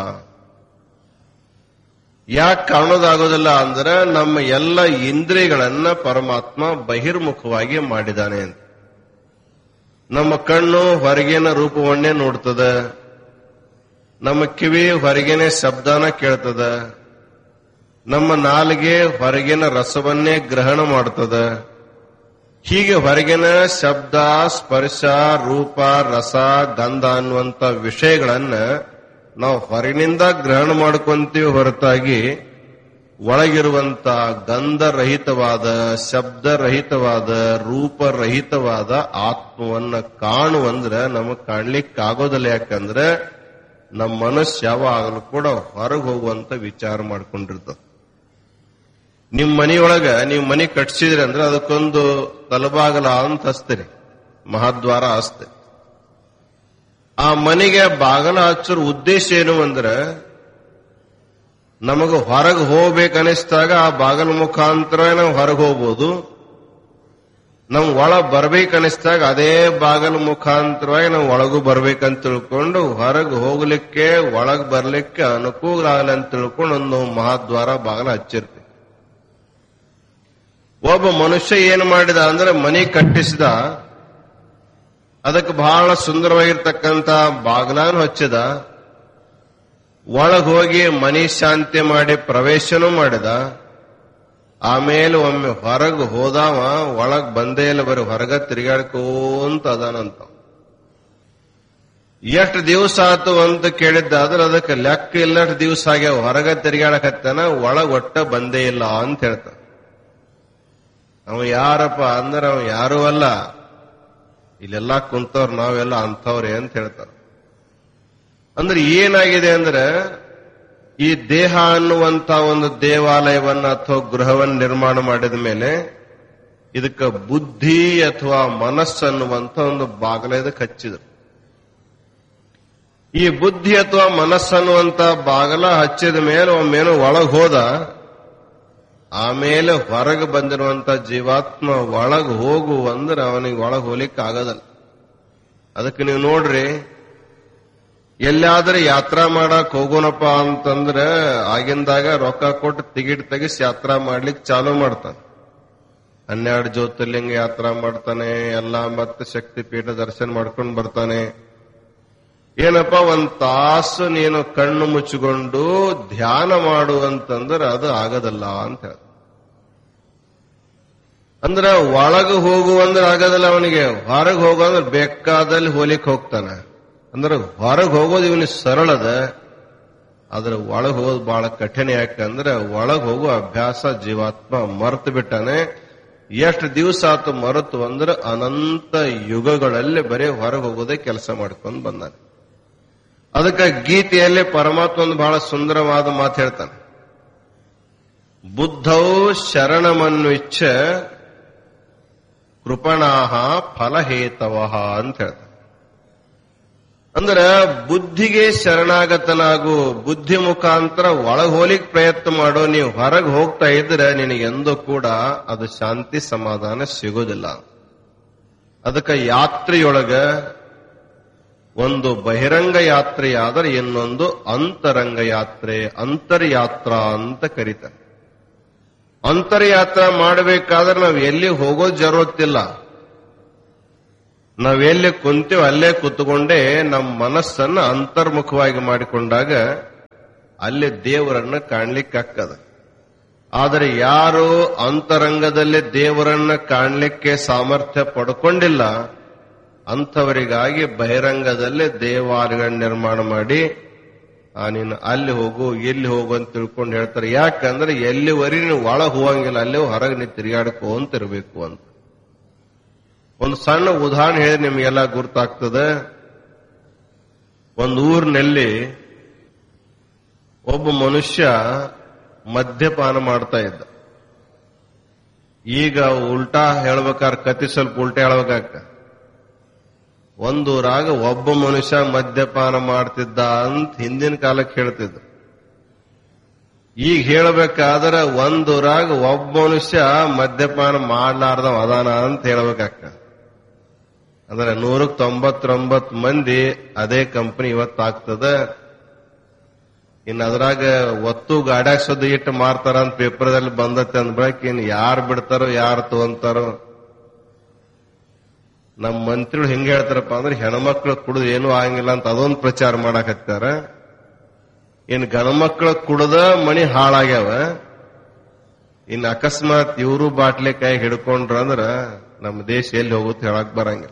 ಯಾಕೆ ಕಾಣೋದಾಗೋದಿಲ್ಲ ಅಂದ್ರೆ ನಮ್ಮ ಎಲ್ಲ ಇಂದ್ರಿಯಗಳನ್ನ ಪರಮಾತ್ಮ ಬಹಿರ್ಮುಖವಾಗಿ ಮಾಡಿದಾನೆ ಅಂತ. ನಮ್ಮ ಕಣ್ಣು ಹೊರಗಿನ ರೂಪವನ್ನೇ ನೋಡ್ತದ, ನಮ್ಮ ಕಿವಿ ಹೊರಗಿನ ಶಬ್ದನ ಕೇಳ್ತದ, ನಮ್ಮ ನಾಲಿಗೆ ಹೊರಗಿನ ರಸವನ್ನೇ ಗ್ರಹಣ ಮಾಡ್ತದ. ಹೀಗೆ ಹೊರಗಿನ ಶಬ್ದ, ಸ್ಪರ್ಶ, ರೂಪ, ರಸ, ಗಂಧ ಅನ್ನುವಂತ ವಿಷಯಗಳನ್ನ ನಾವು ಹೊರಗಿನಿಂದ ಗ್ರಹಣ ಮಾಡ್ಕೊಂತೀವಿ ಹೊರತಾಗಿ ಒಳಗಿರುವಂತ ಗಂಧರಹಿತವಾದ, ಶಬ್ದರಹಿತವಾದ, ರೂಪರಹಿತವಾದ ಆತ್ಮವನ್ನ ಕಾಣುವಂದ್ರೆ ನಮಗ್ ಕಾಣ್ಲಿಕ್ಕಾಗೋದಿಲ್ಲ. ಯಾಕಂದ್ರೆ ನಮ್ಮ ಮನಸ್ಸು ಯಾವಾಗಲೂ ಕೂಡ ಹೊರಗೆ ಹೋಗುವಂತ ವಿಚಾರ ಮಾಡ್ಕೊಂಡಿರ್ತದೆ. ನಿಮ್ ಮನೆಯೊಳಗ ನೀವು ಮನೆ ಕಟ್ಸಿದ್ರಿ ಅಂದ್ರೆ ಅದಕ್ಕೊಂದು ತಲಬಾಗಲ ಅಂತ ಹಚ್ತೀರಿ, ಮಹಾದ್ವಾರ ಹಚ್ತೆ. ಆ ಮನೆಗೆ ಬಾಗಲ ಹಚ್ಚೋರ್ ಉದ್ದೇಶ ಏನು ಅಂದ್ರೆ ನಮಗ ಹೊರಗೆ ಹೋಗ್ಬೇಕನ್ನಿಸ್ದಾಗ ಆ ಬಾಗಲ ಮುಖಾಂತರ ನಾವು ಹೊರಗೆ ಹೋಗ್ಬೋದು, ನಮ್ ಒಳಗ್ ಬರ್ಬೇಕನ್ನಿಸ್ದಾಗ ಅದೇ ಬಾಗಲ ಮುಖಾಂತರವಾಗಿ ನಾವು ಒಳಗೂ ಬರ್ಬೇಕಂತ ತಿಳ್ಕೊಂಡು ಹೊರಗೆ ಹೋಗ್ಲಿಕ್ಕೆ ಒಳಗ್ ಬರ್ಲಿಕ್ಕೆ ಅನುಕೂಲ ಆಗಲಿ ಅಂತ ತಿಳ್ಕೊಂಡು ಒಂದು ಮಹಾದ್ವಾರ ಬಾಗಲ ಹಚ್ಚಿರ್ತೀವಿ. ಒಬ್ಬ ಮನುಷ್ಯ ಏನು ಮಾಡಿದ ಅಂದ್ರೆ ಮನೆ ಕಟ್ಟಿಸಿದ, ಅದಕ್ಕೆ ಬಹಳ ಸುಂದರವಾಗಿರ್ತಕ್ಕಂಥ ಬಾಗಿಲಾನು ಹಚ್ಚಿದ, ಒಳಗ್ ಹೋಗಿ ಮನಿ ಶಾಂತಿ ಮಾಡಿ ಪ್ರವೇಶನೂ ಮಾಡಿದ. ಆಮೇಲೆ ಒಮ್ಮೆ ಹೊರಗೆ ಹೋದಾವ ಒಳಗ್ ಬಂದೇ ಇಲ್ಲ, ಬರೀ ಹೊರಗ ತಿರುಗಾಡ್ಕೋಂತ ಅದಾನಂತ. ಎಷ್ಟು ದಿವಸ ಆತು ಅಂತ ಕೇಳಿದ್ದಾದ್ರೆ ಅದಕ್ಕೆ ಲೆಕ್ಕ ಇಲ್ಲಷ್ಟು ದಿವಸ ಆಗ್ಯಾವ. ಹೊರಗ ತಿರುಗಾಡಕತ್ತಾನ, ಒಳಗ್ ಒಟ್ಟ ಬಂದೇ ಇಲ್ಲ ಅಂತ ಹೇಳ್ತಾನ. ಅವ ಯಾರಪ್ಪ ಅಂದ್ರೆ ಅವ ಯಾರೂ ಅಲ್ಲ, ಇಲ್ಲೆಲ್ಲ ಕುಂತವ್ರು ನಾವೆಲ್ಲ ಅಂಥವ್ರೆ ಅಂತ ಹೇಳ್ತಾರೆ. ಅಂದ್ರೆ ಏನಾಗಿದೆ ಅಂದ್ರೆ ಈ ದೇಹ ಅನ್ನುವಂತ ಒಂದು ದೇವಾಲಯವನ್ನ ಅಥವಾ ಗೃಹವನ್ನು ನಿರ್ಮಾಣ ಮಾಡಿದ ಮೇಲೆ ಇದಕ್ಕೆ ಬುದ್ಧಿ ಅಥವಾ ಮನಸ್ಸು ಅನ್ನುವಂತ ಒಂದು ಬಾಗಲ ಇದಕ್ಕೆ ಹಚ್ಚಿದ್ರು. ಈ ಬುದ್ಧಿ ಅಥವಾ ಮನಸ್ಸು ಅನ್ನುವಂತ ಬಾಗಲ ಹಚ್ಚಿದ ಮೇಲೆ ಒಮ್ಮೇನೋ ಒಳಗ್ ಹೋದ, ಆಮೇಲೆ ಹೊರಗೆ ಬಂದಿರುವಂತ ಜೀವಾತ್ಮ ಒಳಗ್ ಹೋಗು ಅಂದ್ರೆ ಅವನಿಗೆ ಒಳಗ್ ಹೋಗ್ಲಿಕ್ಕೆ ಆಗೋದಲ್ಲ. ಅದಕ್ಕೆ ನೀವು ನೋಡ್ರಿ, ಎಲ್ಲಾದ್ರೂ ಯಾತ್ರಾ ಮಾಡಕ್ ಹೋಗೋಣಪ್ಪ ಅಂತಂದ್ರೆ ಆಗಿಂದಾಗ ರೊಕ್ಕ ಕೊಟ್ಟು ಟಿಕೆಟ್ ತೆಗಿಸಿ ಯಾತ್ರಾ ಮಾಡ್ಲಿಕ್ಕೆ ಚಾಲು ಮಾಡ್ತಾನೆ. ಹನ್ನೆರಡು ಜ್ಯೋತಿರ್ಲಿಂಗ ಯಾತ್ರಾ ಮಾಡ್ತಾನೆ, ಎಲ್ಲಾ ಮತ್ತೆ ಶಕ್ತಿ ಪೀಠ ದರ್ಶನ ಮಾಡ್ಕೊಂಡು ಬರ್ತಾನೆ. ಏನಪ್ಪ ಒಂದ್ ತಾಸು ನೀನು ಕಣ್ಣು ಮುಚ್ಚಿಕೊಂಡು ಧ್ಯಾನ ಮಾಡು ಅಂತಂದ್ರೆ ಅದು ಆಗದಲ್ಲ ಅಂತ ಹೇಳ. ಅಂದ್ರೆ ಒಳಗೆ ಹೋಗುವಂದ್ರೆ ಆಗದಲ್ಲ ಅವನಿಗೆ, ಹೊರಗೆ ಹೋಗೋಂದ್ರೆ ಬೇಕಾದಲ್ಲಿ ಹೋಲಿಕ್ ಹೋಗ್ತಾನೆ. ಅಂದ್ರೆ ಹೊರಗೆ ಹೋಗೋದು ಇವನಿಗೆ ಸರಳದ, ಆದ್ರೆ ಒಳಗೆ ಹೋಗೋದು ಬಹಳ ಕಠಿಣ. ಯಾಕಂದ್ರೆ ಒಳಗೆ ಹೋಗೋ ಅಭ್ಯಾಸ ಜೀವಾತ್ಮ ಮರೆತು ಬಿಟ್ಟಾನೆ. ಎಷ್ಟು ದಿವಸ ಆತು ಮರೆತು ಅಂದ್ರೆ ಅನಂತ ಯುಗಗಳಲ್ಲಿ ಬರೀ ಹೊರಗೆ ಹೋಗೋದೇ ಕೆಲಸ ಮಾಡ್ಕೊಂಡು ಬಂದಾನೆ. ಅದಕ್ಕೆ ಗೀತೆಯಲ್ಲಿ ಪರಮಾತ್ಮ ಒಂದು ಬಹಳ ಸುಂದರವಾದ ಮಾತು ಹೇಳ್ತಾನೆ. ಬುದ್ಧೌ ಶರಣಮನ್ವಿಚ್ಛ ಕೃಪಣಾಹ ಫಲಹೇತವಃ ಅಂತ ಹೇಳ್ತಾನೆ. ಅಂದ್ರೆ ಬುದ್ಧಿಗೆ ಶರಣಾಗತನಾಗು, ಬುದ್ಧಿ ಮುಖಾಂತರ ಒಳಗೆ ಹೋಲಿಕ್ ಪ್ರಯತ್ನ ಮಾಡೋ. ನೀವು ಹೊರಗೆ ಹೋಗ್ತಾ ಇದ್ರೆ ನಿನಗೆಂದೂ ಕೂಡ ಅದು ಶಾಂತಿ ಸಮಾಧಾನ ಸಿಗೋದಿಲ್ಲ. ಅದಕ್ಕೆ ಯಾತ್ರೆಯೊಳಗ ಒಂದು ಬಹಿರಂಗ ಯಾತ್ರೆಯಾದರೆ ಇನ್ನೊಂದು ಅಂತರಂಗ ಯಾತ್ರೆ, ಅಂತರ್ಯಾತ್ರಾ ಅಂತ ಕರೀತಾರೆ. ಅಂತರ್ಯಾತ್ರಾ ಮಾಡಬೇಕಾದ್ರೆ ನಾವು ಎಲ್ಲಿ ಹೋಗೋದು ಜರುತ್ತಿಲ್ಲ. ನಾವೆಲ್ಲಿ ಕುಂತೀವಿ ಅಲ್ಲೇ ಕೂತ್ಕೊಂಡೇ ನಮ್ಮ ಮನಸ್ಸನ್ನ ಅಂತರ್ಮುಖವಾಗಿ ಮಾಡಿಕೊಂಡಾಗ ಅಲ್ಲಿ ದೇವರನ್ನ ಕಾಣ್ಲಿಕ್ಕಾಗ್ತದೆ. ಆದರೆ ಯಾರು ಅಂತರಂಗದಲ್ಲಿ ದೇವರನ್ನ ಕಾಣ್ಲಿಕ್ಕೆ ಸಾಮರ್ಥ್ಯ ಪಡ್ಕೊಂಡಿಲ್ಲ ಅಂಥವರಿಗಾಗಿ ಬಹಿರಂಗದಲ್ಲೇ ದೇವಾಲಯಗಳ ನಿರ್ಮಾಣ ಮಾಡಿ ಆ ನೀನು ಅಲ್ಲಿ ಹೋಗು ಇಲ್ಲಿ ಹೋಗು ಅಂತ ತಿಳ್ಕೊಂಡು ಹೇಳ್ತಾರೆ. ಯಾಕಂದ್ರೆ ಎಲ್ಲಿವರೆಗೆ ನೀವು ಒಳಗೆ ಹೋಗಂಗಿಲ್ಲ, ಅಲ್ಲೇ ಹೊರಗೆ ನೀವು ತಿರುಗಾಡ್ಕೋ ಅಂತ ಇರಬೇಕು ಅಂತ. ಒಂದು ಸಣ್ಣ ಉದಾಹರಣೆ ಹೇಳಿದ್ರೆ ನಿಮಗೆಲ್ಲ ಗುರ್ತಾಗ್ತದೆ. ಒಂದು ಊರಿನಲ್ಲಿ ಒಬ್ಬ ಮನುಷ್ಯ ಮದ್ಯಪಾನ ಮಾಡ್ತಾ ಇದ್ದ. ಈಗ ಉಲ್ಟಾ ಹೇಳ್ಬೇಕಾದ್ರೆ ಕತಿ ಸ್ವಲ್ಪ ಉಲ್ಟಾ ಹೇಳ್ಬೇಕಾಗ್ತ. ಒಂದೂರಾಗ ಒಬ್ಬ ಮನುಷ್ಯ ಮದ್ಯಪಾನ ಮಾಡ್ತಿದ್ದ ಅಂತ ಹಿಂದಿನ ಕಾಲಕ್ಕೆ ಹೇಳ್ತಿದ್ದ. ಈಗ ಹೇಳ್ಬೇಕಾದ್ರೆ ಒಂದೂರಾಗ ಒಬ್ಬ ಮನುಷ್ಯ ಮದ್ಯಪಾನ ಮಾಡ್ಲಾರ್ದವ ಅದಾನ ಅಂತ ಹೇಳ್ಬೇಕಾಗ್ತ. ಅಂದ್ರೆ ನೂರಕ್ಕೆ ತೊಂಬತ್ತೊಂಬತ್ತು ಮಂದಿ ಅದೇ ಕಂಪನಿ ಇವತ್ತಾಗ್ತದ. ಇನ್ನು ಅದ್ರಾಗ ಒತ್ತು ಗಾಡ್ಯಾಗ ಸದ್ದು ಇಟ್ಟು ಮಾರ್ತಾರ ಅಂತ ಪೇಪರ್ದಲ್ಲಿ ಬಂದತ್ತೆ ಅಂದ್ಬಳಕ್ ಇನ್ನು ಯಾರು ಬಿಡ್ತಾರೋ ಯಾರು ತಗೊಂತಾರೋ. ನಮ್ಮ ಮಂತ್ರಿಗಳು ಹೆಂಗ್ ಹೇಳ್ತಾರಪ್ಪ ಅಂದ್ರೆ ಹೆಣ್ಮಕ್ಳು ಕುಡಿದು ಏನೂ ಆಗಂಗಿಲ್ಲ ಅಂತ ಅದೊಂದು ಪ್ರಚಾರ ಮಾಡಾಕತ್ತಾರ. ಇನ್ನು ಗಣಮಕ್ಳು ಕುಡ್ದ ಮಣಿ ಹಾಳಾಗ್ಯಾವ. ಇನ್ನು ಅಕಸ್ಮಾತ್ ಇವರು ಬಾಟ್ಲಿ ಕೈ ಹಿಡ್ಕೊಂಡ್ರ ಅಂದ್ರ ನಮ್ಮ ದೇಶ ಎಲ್ಲಿ ಹೋಗುತ್ತೆ ಹೇಳಕ್ ಬರಂಗಿಲ್ಲ.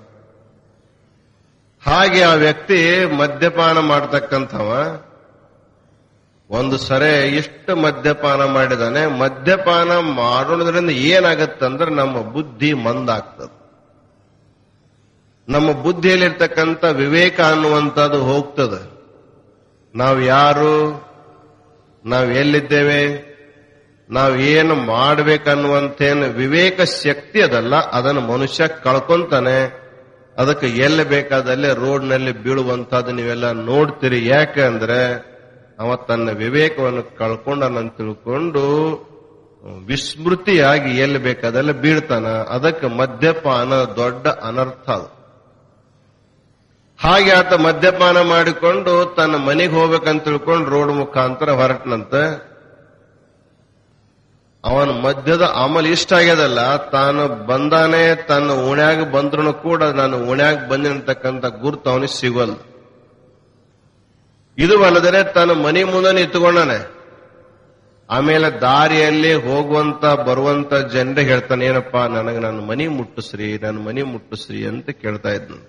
ಹಾಗೆ ಆ ವ್ಯಕ್ತಿ ಮದ್ಯಪಾನ ಮಾಡ್ತಕ್ಕಂಥವ ಒಂದು ಸರೆ ಇಷ್ಟು ಮದ್ಯಪಾನ ಮಾಡಿದಾನೆ. ಮದ್ಯಪಾನ ಮಾಡೋದ್ರಿಂದ ಏನಾಗತ್ತಂದ್ರೆ ನಮ್ಮ ಬುದ್ಧಿ ಮಂದಾಗ್ತದೆ. ನಮ್ಮ ಬುದ್ಧಿಯಲ್ಲಿರ್ತಕ್ಕಂಥ ವಿವೇಕ ಅನ್ನುವಂಥದ್ದು ಹೋಗ್ತದೆ. ನಾವು ಯಾರು, ನಾವು ಎಲ್ಲಿದ್ದೇವೆ, ನಾವು ಏನು ಮಾಡ್ಬೇಕನ್ನುವಂತೇನು ವಿವೇಕ ಶಕ್ತಿ ಅದಲ್ಲ, ಅದನ್ನು ಮನುಷ್ಯ ಕಳ್ಕೊಂತಾನೆ. ಅದಕ್ಕೆ ಎಲ್ಲಿ ಬೇಕಾದಲ್ಲೇ ರೋಡ್ನಲ್ಲಿ ಬೀಳುವಂತದ್ದು ನೀವೆಲ್ಲ ನೋಡ್ತೀರಿ. ಯಾಕಂದ್ರೆ ಅವ ತನ್ನ ವಿವೇಕವನ್ನು ಕಳ್ಕೊಂಡನಂತ ತಿಳ್ಕೊಂಡು ವಿಸ್ಮೃತಿಯಾಗಿ ಎಲ್ಲಿ ಬೇಕಾದಲ್ಲೇ ಬೀಳ್ತಾನ. ಅದಕ್ಕೆ ಮದ್ಯಪಾನ ದೊಡ್ಡ ಅನರ್ಥ ಅದು. ಹಾಗೆ ಆತ ಮದ್ಯಪಾನ ಮಾಡಿಕೊಂಡು ತನ್ನ ಮನೆಗೆ ಹೋಗ್ಬೇಕಂತ ತಿಳ್ಕೊಂಡು ರೋಡ್ ಮುಖಾಂತರ ಹೊರಟನಂತೆ. ಅವನ ಮದ್ಯದ ಅಮಲ್ ಇಷ್ಟ ಆಗ್ಯದಲ್ಲ, ತಾನು ಬಂದಾನೆ ತನ್ನ ಓಣ್ಯಾಗ ಬಂದ್ರು ಕೂಡ ನಾನು ಓಣ್ಯಾಗ ಬಂದಿರತಕ್ಕಂಥ ಗುರುತು ಅವನಿಗೆ ಸಿಗೋಲ್ಲ. ಇದು ಅಲ್ಲದೆ ತನ್ನ ಮನೆ ಮುಂದೆ ನಿಂತುಕೊಂಡಾನೆ. ಆಮೇಲೆ ದಾರಿಯಲ್ಲಿ ಹೋಗುವಂತ ಬರುವಂತ ಜನರಿಗೆ ಹೇಳ್ತಾನೆ, ಏನಪ್ಪಾ ನನಗೆ ನನ್ನ ಮನೆ ಮುಟ್ಟಿಸ್ರಿ, ನನ್ನ ಮನೆ ಮುಟ್ಟಿಸ್ರಿ ಅಂತ ಕೇಳ್ತಾ ಇದ್ನು.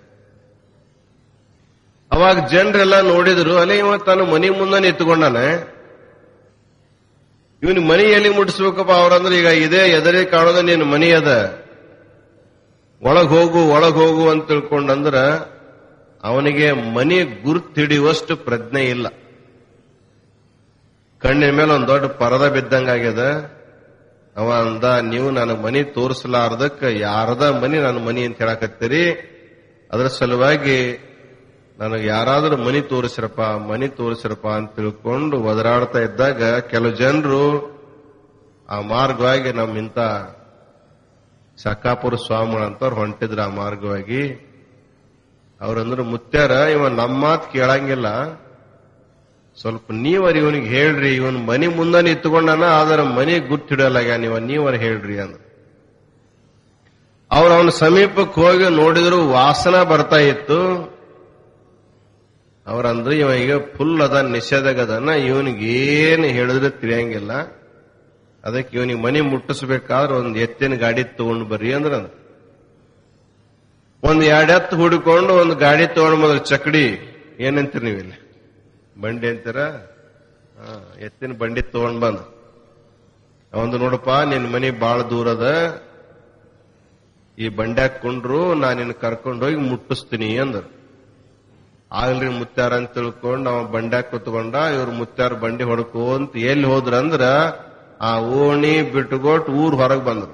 ಅವಾಗ ಜನರೆಲ್ಲ ನೋಡಿದ್ರು, ಅಲ್ಲೇ ಇವ ತನ್ನ ಮನೆ ಮುಂದೆ ನಿಂತುಕೊಂಡಾನೆ, ಇವನ್ ಮನಿ ಎಲ್ಲಿ ಮುಟ್ಟಿಸ್ಬೇಕಪ್ಪ ಅವ್ರಂದ್ರೆ ಈಗ ಇದೇ ಎದುರೇ ಕಾಣೋದ ನೀನು ಮನಿ ಅದ, ಒಳಗ್ ಹೋಗು ಒಳಗ್ ಹೋಗು ಅಂತ ತಿಳ್ಕೊಂಡಂದ್ರ ಅವನಿಗೆ ಮನಿ ಗುರುತು ಹಿಡಿಯುವಷ್ಟು ಪ್ರಜ್ಞೆ ಇಲ್ಲ. ಕಣ್ಣಿನ ಮೇಲೆ ಒಂದ್ ದೊಡ್ಡ ಪರದ ಬಿದ್ದಂಗಾಗ್ಯದ. ಅವ ಅಂದ, ನೀವು ನನ್ನ ಮನಿ ತೋರಿಸಲಾರ್ದಕ್ಕ ಯಾರದ ಮನಿ ನನ್ನ ಮನಿ ಅಂತ ಹೇಳಕತ್ತೀರಿ, ಅದರ ಸಲುವಾಗಿ ನನಗೆ ಯಾರಾದ್ರೂ ಮನಿ ತೋರಿಸ್ರಪ್ಪ ಮನಿ ತೋರಿಸ್ರಪ್ಪ ಅಂತ ತಿಳ್ಕೊಂಡು ಒದರಾಡ್ತಾ ಇದ್ದಾಗ ಕೆಲವು ಜನರು ಆ ಮಾರ್ಗವಾಗಿ ನಮ್ಮಿಂತ ಸಕ್ಕಾಪುರ ಸ್ವಾಮಿಗಳಂತವ್ರು ಹೊಂಟಿದ್ರು ಆ ಮಾರ್ಗವಾಗಿ. ಅವ್ರಂದ್ರು, ಮುತ್ಯಾರ ಇವ ನಮ್ಮ ಮಾತು ಕೇಳಂಗಿಲ್ಲ, ಸ್ವಲ್ಪ ನೀವರ್ ಇವನಿಗೆ ಹೇಳ್ರಿ, ಇವನ್ ಮನಿ ಮುಂದೆ ನಿಂತ್ಕೊಂಡನ ಆದ್ರೆ ಮನಿ ಗುರ್ತಿಡಲಾಗ ನೀವ ನೀವರ್ ಹೇಳ್ರಿ ಅಂದ್ರ. ಅವ್ರು ಅವನ ಸಮೀಪಕ್ಕೆ ಹೋಗಿ ನೋಡಿದ್ರು ವಾಸನ ಬರ್ತಾ ಇತ್ತು. ಅವ್ರಂದ್ರೆ ಇವ ಈಗ ಫುಲ್ ಅದ ನಿಷೇಧಗದನ, ಇವನಿಗೇನು ಹೇಳಿದ್ರೆ ತಿಳಿಯಂಗಿಲ್ಲ, ಅದಕ್ಕೆ ಇವನಿಗೆ ಮನಿ ಮುಟ್ಟಿಸ್ಬೇಕಾದ್ರೆ ಒಂದ್ ಎತ್ತಿನ ಗಾಡಿ ತಗೊಂಡು ಬರ್ರಿ ಅಂದ್ರ. ಒಂದ್ ಎರಡು ಎತ್ತು ಹುಡುಕೊಂಡು ಒಂದು ಗಾಡಿ ತಗೊಂಡ್ ಮೊದಲು ಚಕಡಿ, ಏನಂತೀರಿ ನೀವಿಲ್ಲ, ಬಂಡಿ ಅಂತೀರ, ಎತ್ತಿನ ಬಂಡಿ ತಗೊಂಡ್ ಬಂದ. ಅವಂದು, ನೋಡಪ್ಪ ನಿನ್ ಮನಿ ಬಾಳ ದೂರ ಅದ, ಈ ಬಂಡಿ ಹಾಕೊಂಡ್ರು ನಾ ನಿನ್ ಕರ್ಕೊಂಡೋಗಿ ಮುಟ್ಟಿಸ್ತೀನಿ ಅಂದ್ರ. ಆಗ್ಲಿ ಮುತ್ಯಾರ ಅಂತ ತಿಳ್ಕೊಂಡು ಅವ ಬಂಡ್ಯಾಗ ಕುತ್ಕೊಂಡ. ಇವ್ರು ಮುತ್ಯಾರ ಬಂಡಿ ಹೊಡ್ಕೋಂತ ಎಲ್ಲಿ ಹೋದ್ರ ಅಂದ್ರ ಆ ಓಣಿ ಬಿಟ್ಟುಕೊಟ್ಟು ಊರ್ ಹೊರಗ್ ಬಂದ್ರು.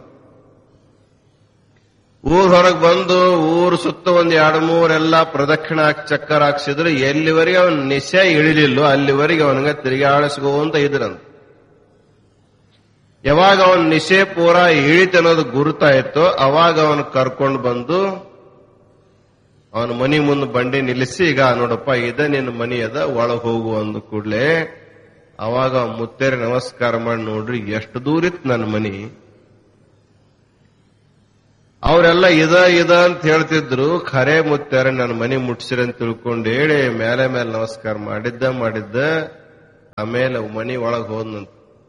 ಊರ್ ಹೊರಗ್ ಬಂದು ಊರ್ ಸುತ್ತ ಒಂದ್ ಎರಡು ಮೂರೆಲ್ಲಾ ಪ್ರದಕ್ಷಿಣ ಹಾಕಿ ಚಕ್ಕರ್ ಹಾಕ್ಸಿದ್ರು. ಎಲ್ಲಿವರೆಗೆ ಅವನ್ ನಿಶೆ ಇಳಿಲಿಲ್ಲ ಅಲ್ಲಿವರೆಗೆ ಅವನಿಗೆ ತಿರುಗಾಡಿಸ್ಕೋಂತ ಇದ್ರಂತ. ಯಾವಾಗ ಅವನ್ ನಿಶೆ ಪೂರ ಇಳಿತ ಅನ್ನೋದು ಗುರುತಾಯ್ತು, ಅವಾಗ ಅವನ್ ಕರ್ಕೊಂಡು ಬಂದು ಅವನ ಮನಿ ಮುಂದೆ ಬಂಡಿ ನಿಲ್ಲಿಸಿ, ಈಗ ನೋಡಪ್ಪ ಇದ ನಿನ್ನ ಮನಿ ಅದ, ಒಳಗ್ ಹೋಗು ಅಂದ ಕೂಡ್ಲೆ ಅವಾಗ ಮುತ್ತೇರಿ ನಮಸ್ಕಾರ ಮಾಡಿ, ನೋಡ್ರಿ ಎಷ್ಟು ದೂರ ಇತ್ತು ನನ್ನ ಮನಿ. ಅವರೆಲ್ಲ ಇದ ಇದ ಅಂತ ಹೇಳ್ತಿದ್ರು. ಖರೆ ಮುತ್ಯಾರ ನನ್ನ ಮನಿ ಮುಟ್ಸಿರಿ ಅಂತ ತಿಳ್ಕೊಂಡು ಹೇಳಿ ಮೇಲೆ ಮೇಲೆ ನಮಸ್ಕಾರ ಮಾಡಿದ್ದ ಮಾಡಿದ್ದ ಆಮೇಲೆ ಮನಿ ಒಳಗ್ ಹೋದ್ನಂತ.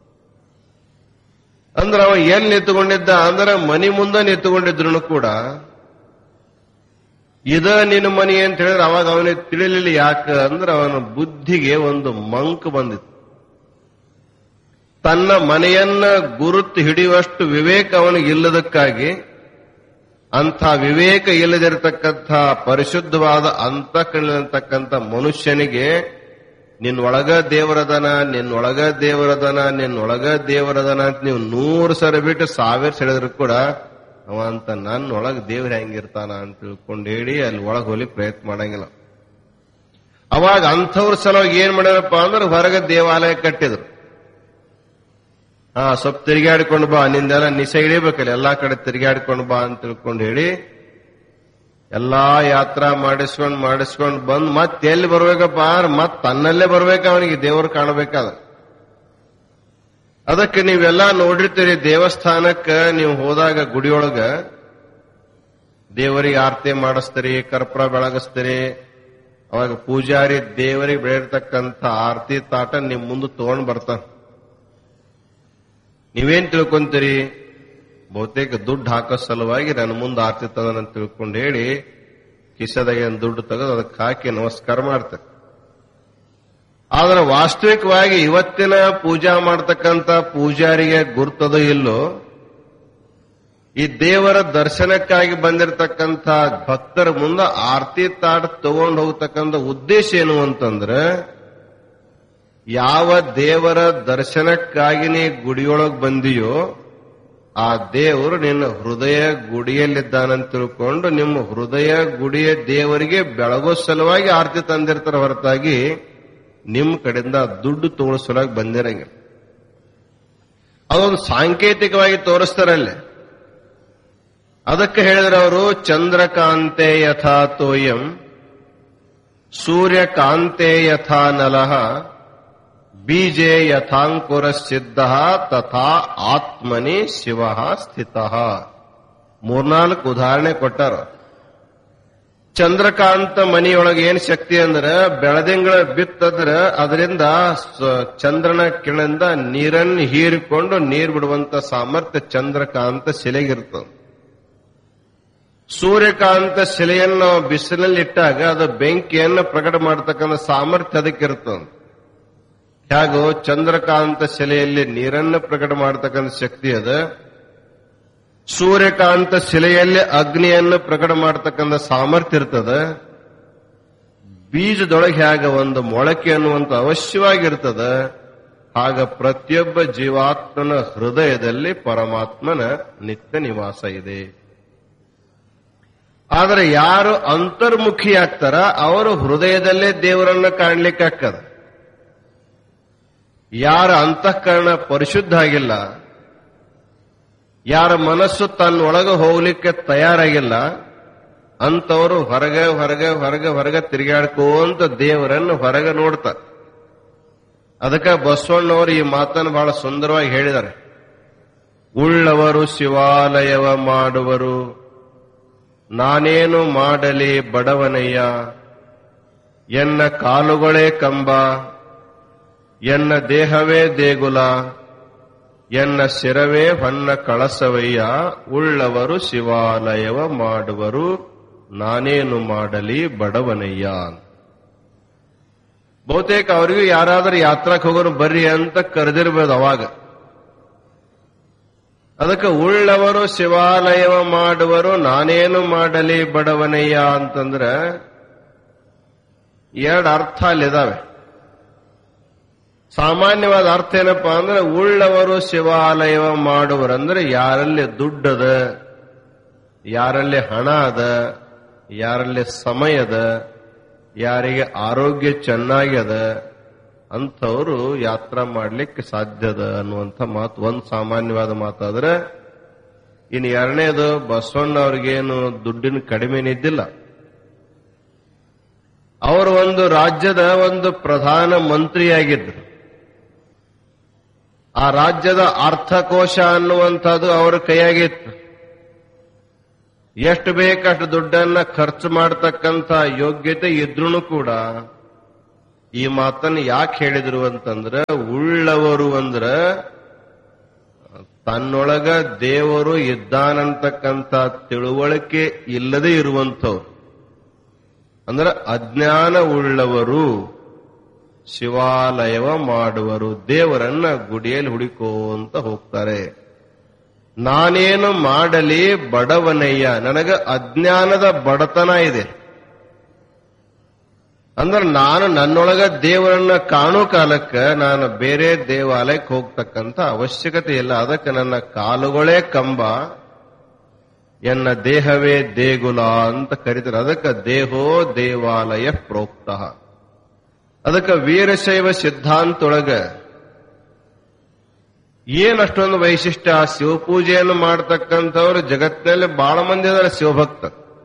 ಅಂದ್ರ ಅವ ಎಲ್ಲಿ ನಿಂತುಕೊಂಡಿದ್ದ ಅಂದ್ರೆ ಮನಿ ಮುಂದೆ ನಿಂತುಕೊಂಡಿದ್ರು ಕೂಡ ಇದ ನಿನ್ನ ಮನಿ ಅಂತ ಹೇಳಿದ್ರೆ ಅವಾಗ ಅವನಿಗೆ ತಿಳಿಲಿಲ್ಲ. ಯಾಕ ಅಂದ್ರೆ ಅವನ ಬುದ್ಧಿಗೆ ಒಂದು ಮಂಕ್ ಬಂದಿತ್ತು. ತನ್ನ ಮನೆಯನ್ನ ಗುರುತು ಹಿಡಿಯುವಷ್ಟು ವಿವೇಕ ಅವನಿಗೆ ಇಲ್ಲದಕ್ಕಾಗಿ, ಅಂಥ ವಿವೇಕ ಇಲ್ಲದಿರತಕ್ಕಂಥ ಪರಿಶುದ್ಧವಾದ ಅಂತಃಕರಣತಕ್ಕಂಥ ಮನುಷ್ಯನಿಗೆ ನಿನ್ನೊಳಗ ದೇವರದನ, ನಿನ್ನೊಳಗ ದೇವರದನ, ನಿನ್ನೊಳಗ ದೇವರದನ ಅಂತ ನೀವು ನೂರು ಸರಿ ಬಿಟ್ಟು ಸಾವಿರ ಸೆಳೆದ್ರು ಕೂಡ ಅವ ಅಂತ ನನ್ನೊಳಗ ದೇವ್ರ ಹೆಂಗಿರ್ತಾನ ಅಂತ ತಿಳ್ಕೊಂಡು ಹೇಳಿ ಅಲ್ಲಿ ಒಳಗೆ ಹೋಗ್ಲಿಕ್ಕೆ ಪ್ರಯತ್ನ ಮಾಡಂಗಿಲ್ಲ. ಅವಾಗ ಅಂಥವ್ರ ಸಲುವಾಗಿ ಏನ್ ಮಾಡ್ಯಾರಪ್ಪ ಅಂದ್ರೆ ಹೊರಗೆ ದೇವಾಲಯ ಕಟ್ಟಿದ್ರು. ಹಾ ಸ್ವಲ್ಪ ತಿರುಗಾಡ್ಕೊಂಡು ಬಾ, ನಿಂದೆಲ್ಲ ನಿಸೆ ಹಿಡಿಬೇಕಲ್ಲ, ಎಲ್ಲಾ ಕಡೆ ತಿರುಗಾಡ್ಕೊಂಡು ಬಾ ಅಂತ ತಿಳ್ಕೊಂಡು ಹೇಳಿ ಎಲ್ಲಾ ಯಾತ್ರಾ ಮಾಡಿಸ್ಕೊಂಡ್ ಮಾಡಿಸ್ಕೊಂಡ್ ಬಂದ್ ಮತ್ ಎಲ್ಲಿ ಬರ್ಬೇಕಪ್ಪ ಮತ್ ತನ್ನಲ್ಲೇ ಬರ್ಬೇಕ ಅವನಿಗೆ ದೇವ್ರು ಕಾಣಬೇಕಾದ. ಅದಕ್ಕೆ ನೀವೆಲ್ಲಾ ನೋಡಿರ್ತೀರಿ, ದೇವಸ್ಥಾನಕ್ಕ ನೀವು ಹೋದಾಗ ಗುಡಿಯೊಳಗ ದೇವರಿಗೆ ಆರತಿ ಮಾಡಿಸ್ತೀರಿ, ಕರ್ಪೂರ ಬೆಳಗಿಸ್ತೀರಿ. ಅವಾಗ ಪೂಜಾರಿ ದೇವರಿಗೆ ಬೆಳೆದಿರ್ತಕ್ಕಂಥ ಆರತಿ ತಾಟ ನಿಮ್ ಮುಂದೆ ತಗೊಂಡ್ ಬರ್ತಾನ. ನೀವೇನ್ ತಿಳ್ಕೊಂತೀರಿ? ಬಹುತೇಕ ದುಡ್ಡು ಹಾಕೋ ಸಲುವಾಗಿ ನನ್ನ ಮುಂದೆ ಆರತಿ ತಗೋನಂತ ತಿಳ್ಕೊಂಡು ಹೇಳಿ ಕಿಸದಾಗ ಏನ್ ದುಡ್ಡು ತೆಗೆದು ಅದಕ್ಕೆ ಹಾಕಿ ನಮಸ್ಕಾರ ಮಾಡ್ತಾರೆ. ಆದ್ರೆ ವಾಸ್ತವಿಕವಾಗಿ ಇವತ್ತಿನ ಪೂಜಾ ಮಾಡ್ತಕ್ಕಂಥ ಪೂಜಾರಿಗೆ ಗುರ್ತದೋ ಇಲ್ಲೋ, ಈ ದೇವರ ದರ್ಶನಕ್ಕಾಗಿ ಬಂದಿರತಕ್ಕಂಥ ಭಕ್ತರ ಮುಂದೆ ಆರತಿ ತಾಟ ತಗೊಂಡು ಹೋಗ್ತಕ್ಕಂಥ ಉದ್ದೇಶ ಏನು ಅಂತಂದ್ರೆ, ಯಾವ ದೇವರ ದರ್ಶನಕ್ಕಾಗಿ ನೀ ಗುಡಿಯೊಳಗೆ ಬಂದಿಯೋ ಆ ದೇವರು ನಿನ್ನ ಹೃದಯ ಗುಡಿಯಲ್ಲಿದ್ದಾನಂತ ತಿಳ್ಕೊಂಡು ನಿಮ್ಮ ಹೃದಯ ಗುಡಿಯ ದೇವರಿಗೆ ಬೆಳಗೋ ಸಲುವಾಗಿ ಆರತಿ ತಂದಿರ್ತಾರ ಹೊರತಾಗಿ ನಿಮ್ಮ ಕಡೆಯಿಂದ ದುಡ್ಡು ತೋರಿಸಲಾಗಿ ಬಂದಿರಂಗಿಲ್ಲ. ಅದೊಂದು ಸಾಂಕೇತಿಕವಾಗಿ ತೋರಿಸ್ತಾರಲ್ಲೇ. ಅದಕ್ಕೆ ಹೇಳಿದ್ರೆ ಅವರು ಚಂದ್ರಕಾಂತೆ ಯಥಾ ತೋಯಂ ಸೂರ್ಯಕಾಂತೆ ಯಥಾ ನಲಃ ಬೀಜೆ ಯಥಾಂಕುರ ಸಿದ್ಧ ತಥಾ ಆತ್ಮನಿ ಶಿವ ಸ್ಥಿತ. ಮೂರ್ನಾಲ್ಕು ಉದಾಹರಣೆ ಕೊಟ್ಟಾರ. ಚಂದ್ರಕಾಂತ ಮನಿಯೊಳಗೆ ಏನ್ ಶಕ್ತಿ ಅಂದ್ರೆ, ಬೆಳದಿಂಗಳ ಬಿತ್ತಂದ್ರ ಅದರಿಂದ ಚಂದ್ರನ ಕಿರಣದಿಂದ ನೀರನ್ನು ಹೀರಿಕೊಂಡು ನೀರು ಬಿಡುವಂತ ಸಾಮರ್ಥ್ಯ ಚಂದ್ರಕಾಂತ ಶಿಲೆಗಿರ್ತದೆ. ಸೂರ್ಯಕಾಂತ ಶಿಲೆಯನ್ನು ಬಿಸಿಲಲ್ಲಿ ಇಟ್ಟಾಗ ಅದು ಬೆಂಕಿಯನ್ನು ಪ್ರಕಟ ಮಾಡತಕ್ಕಂಥ ಸಾಮರ್ಥ್ಯ ಅದಕ್ಕಿರ್ತದೆ. ಹೇಗೋ ಚಂದ್ರಕಾಂತ ಶಿಲೆಯಲ್ಲಿ ನೀರನ್ನು ಪ್ರಕಟ ಮಾಡತಕ್ಕಂಥ ಶಕ್ತಿ ಅದ, ಸೂರ್ಯಕಾಂತ ಶಿಲೆಯಲ್ಲಿ ಅಗ್ನಿಯನ್ನು ಪ್ರಕಟ ಮಾಡತಕ್ಕಂಥ ಸಾಮರ್ಥ್ಯ ಇರ್ತದೆ. ಬೀಜದೊಳಗೆ ಹೇಗ ಒಂದು ಮೊಳಕೆ ಅನ್ನುವಂತ ಅವಶ್ಯವಾಗಿರ್ತದ, ಆಗ ಪ್ರತಿಯೊಬ್ಬ ಜೀವಾತ್ಮನ ಹೃದಯದಲ್ಲಿ ಪರಮಾತ್ಮನ ನಿತ್ಯ ನಿವಾಸ ಇದೆ. ಆದರೆ ಯಾರು ಅಂತರ್ಮುಖಿ ಆಗ್ತಾರ ಅವರು ಹೃದಯದಲ್ಲೇ ದೇವರನ್ನ ಕಾಣ್ಲಿಕ್ಕಾಗ್ತದ. ಯಾರ ಅಂತಃಕರಣ ಪರಿಶುದ್ಧ ಆಗಿಲ್ಲ, ಯಾರ ಮನಸ್ಸು ತನ್ನೊಳಗೆ ಹೋಗ್ಲಿಕ್ಕೆ ತಯಾರಾಗಿಲ್ಲ, ಅಂತವರು ಹೊರಗೆ ಹೊರಗೆ ಹೊರಗೆ ಹೊರಗೆ ತಿರುಗಾಡ್ಕೋಂತ ದೇವರನ್ನು ಹೊರಗೆ ನೋಡ್ತಾರೆ. ಅದಕ್ಕೆ ಬಸವಣ್ಣವರು ಈ ಮಾತನ್ನು ಬಹಳ ಸುಂದರವಾಗಿ ಹೇಳಿದ್ದಾರೆ. ಉಳ್ಳವರು ಶಿವಾಲಯವ ಮಾಡುವರು, ನಾನೇನು ಮಾಡಲಿ ಬಡವನಯ್ಯ, ಎನ್ನ ಕಾಲುಗಳೇ ಕಂಬ, ಎನ್ನ ದೇಹವೇ ದೇಗುಲ, ಎನ್ನ ಶಿರವೇ ಹೊನ್ನ ಕಳಸವಯ್ಯ, ಉಳ್ಳವರು ಶಿವಾಲಯವ ಮಾಡುವರು, ನಾನೇನು ಮಾಡಲಿ ಬಡವನಯ್ಯ. ಬಹುತೇಕ ಅವರಿಗೂ ಯಾರಾದ್ರೂ ಯಾತ್ರಕ್ಕೆ ಹೋಗೋರು ಬರ್ರಿ ಅಂತ ಕರೆದಿರ್ಬೋದು ಅವಾಗ. ಅದಕ್ಕೆ ಉಳ್ಳವರು ಶಿವಾಲಯವ ಮಾಡುವರು, ನಾನೇನು ಮಾಡಲಿ ಬಡವನಯ್ಯ ಅಂತಂದ್ರೆ ಎರಡು ಅರ್ಥ ಅಲ್ಲಿದಾವೆ. ಸಾಮಾನ್ಯವಾದ ಅರ್ಥ ಏನಪ್ಪಾ ಅಂದ್ರೆ, ಉಳ್ಳವರು ಶಿವಾಲಯವ ಮಾಡುವರು ಅಂದ್ರೆ ಯಾರಲ್ಲಿ ದುಡ್ಡದ, ಯಾರಲ್ಲಿ ಹಣ ಅದ, ಯಾರಲ್ಲಿ ಸಮಯದ, ಯಾರಿಗೆ ಆರೋಗ್ಯ ಚೆನ್ನಾಗ್ಯದ ಅಂಥವರು ಯಾತ್ರಾ ಮಾಡ್ಲಿಕ್ಕೆ ಸಾಧ್ಯದ ಅನ್ನುವಂಥ ಮಾತು ಒಂದು ಸಾಮಾನ್ಯವಾದ ಮಾತಾದ್ರೆ. ಇನ್ನು ಎರಡನೇದು, ಬಸವಣ್ಣ ಅವ್ರಿಗೇನು ದುಡ್ಡಿನ ಕಡಿಮೆನಿದ್ದಿಲ್ಲ. ಅವರು ಒಂದು ರಾಜ್ಯದ ಒಂದು ಪ್ರಧಾನ ಮಂತ್ರಿಯಾಗಿದ್ರು. ಆ ರಾಜ್ಯದ ಅರ್ಥಕೋಶ ಅನ್ನುವಂಥದ್ದು ಅವರ ಕೈಯಾಗಿತ್ತು. ಎಷ್ಟು ಬೇಕಷ್ಟು ದುಡ್ಡನ್ನ ಖರ್ಚು ಮಾಡತಕ್ಕಂಥ ಯೋಗ್ಯತೆ ಇದ್ರೂ ಕೂಡ ಈ ಮಾತನ್ನು ಯಾಕೆ ಹೇಳಿದ್ರು ಅಂತಂದ್ರೆ, ಉಳ್ಳವರು ಅಂದ್ರೆ ತನ್ನೊಳಗ ದೇವರು ಇದ್ದಾನಂತಕ್ಕಂಥ ತಿಳುವಳಿಕೆ ಇಲ್ಲದೆ ಇರುವಂಥವ್ರು. ಅಂದ್ರೆ ಅಜ್ಞಾನವುಳ್ಳವರು ಶಿವಾಲಯವ ಮಾಡುವರು, ದೇವರನ್ನ ಗುಡಿಯಲ್ಲಿ ಹುಡುಕೋಂತ ಹೋಗ್ತಾರೆ. ನಾನೇನು ಮಾಡಲಿ ಬಡವನಯ್ಯ, ನನಗ ಅಜ್ಞಾನದ ಬಡತನ ಇದೆ. ಅಂದ್ರೆ ನಾನು ನನ್ನೊಳಗ ದೇವರನ್ನ ಕಾಣೋ ಕಾಲಕ್ಕೆ ನಾನು ಬೇರೆ ದೇವಾಲಯಕ್ಕೆ ಹೋಗ್ತಕ್ಕಂಥ ಅವಶ್ಯಕತೆ ಇಲ್ಲ. ಅದಕ್ಕೆ ನನ್ನ ಕಾಲುಗಳೇ ಕಂಬ, ಎನ್ನ ದೇಹವೇ ದೇಗುಲ ಅಂತ ಕರೀತಾರೆ. ಅದಕ್ಕೆ ದೇಹೋ ದೇವಾಲಯ ಪ್ರೋಕ್ತ. ಅದಕ್ಕೆ ವೀರಶೈವ ಸಿದ್ಧಾಂತೊಳಗ ಏನಷ್ಟೊಂದು ವೈಶಿಷ್ಟ್ಯ, ಶಿವಪೂಜೆಯನ್ನು ಮಾಡತಕ್ಕಂಥವ್ರು ಜಗತ್ತಿನಲ್ಲಿ ಬಹಳ ಮಂದಿ ಇದ್ದಾರೆ ಶಿವಭಕ್ತ.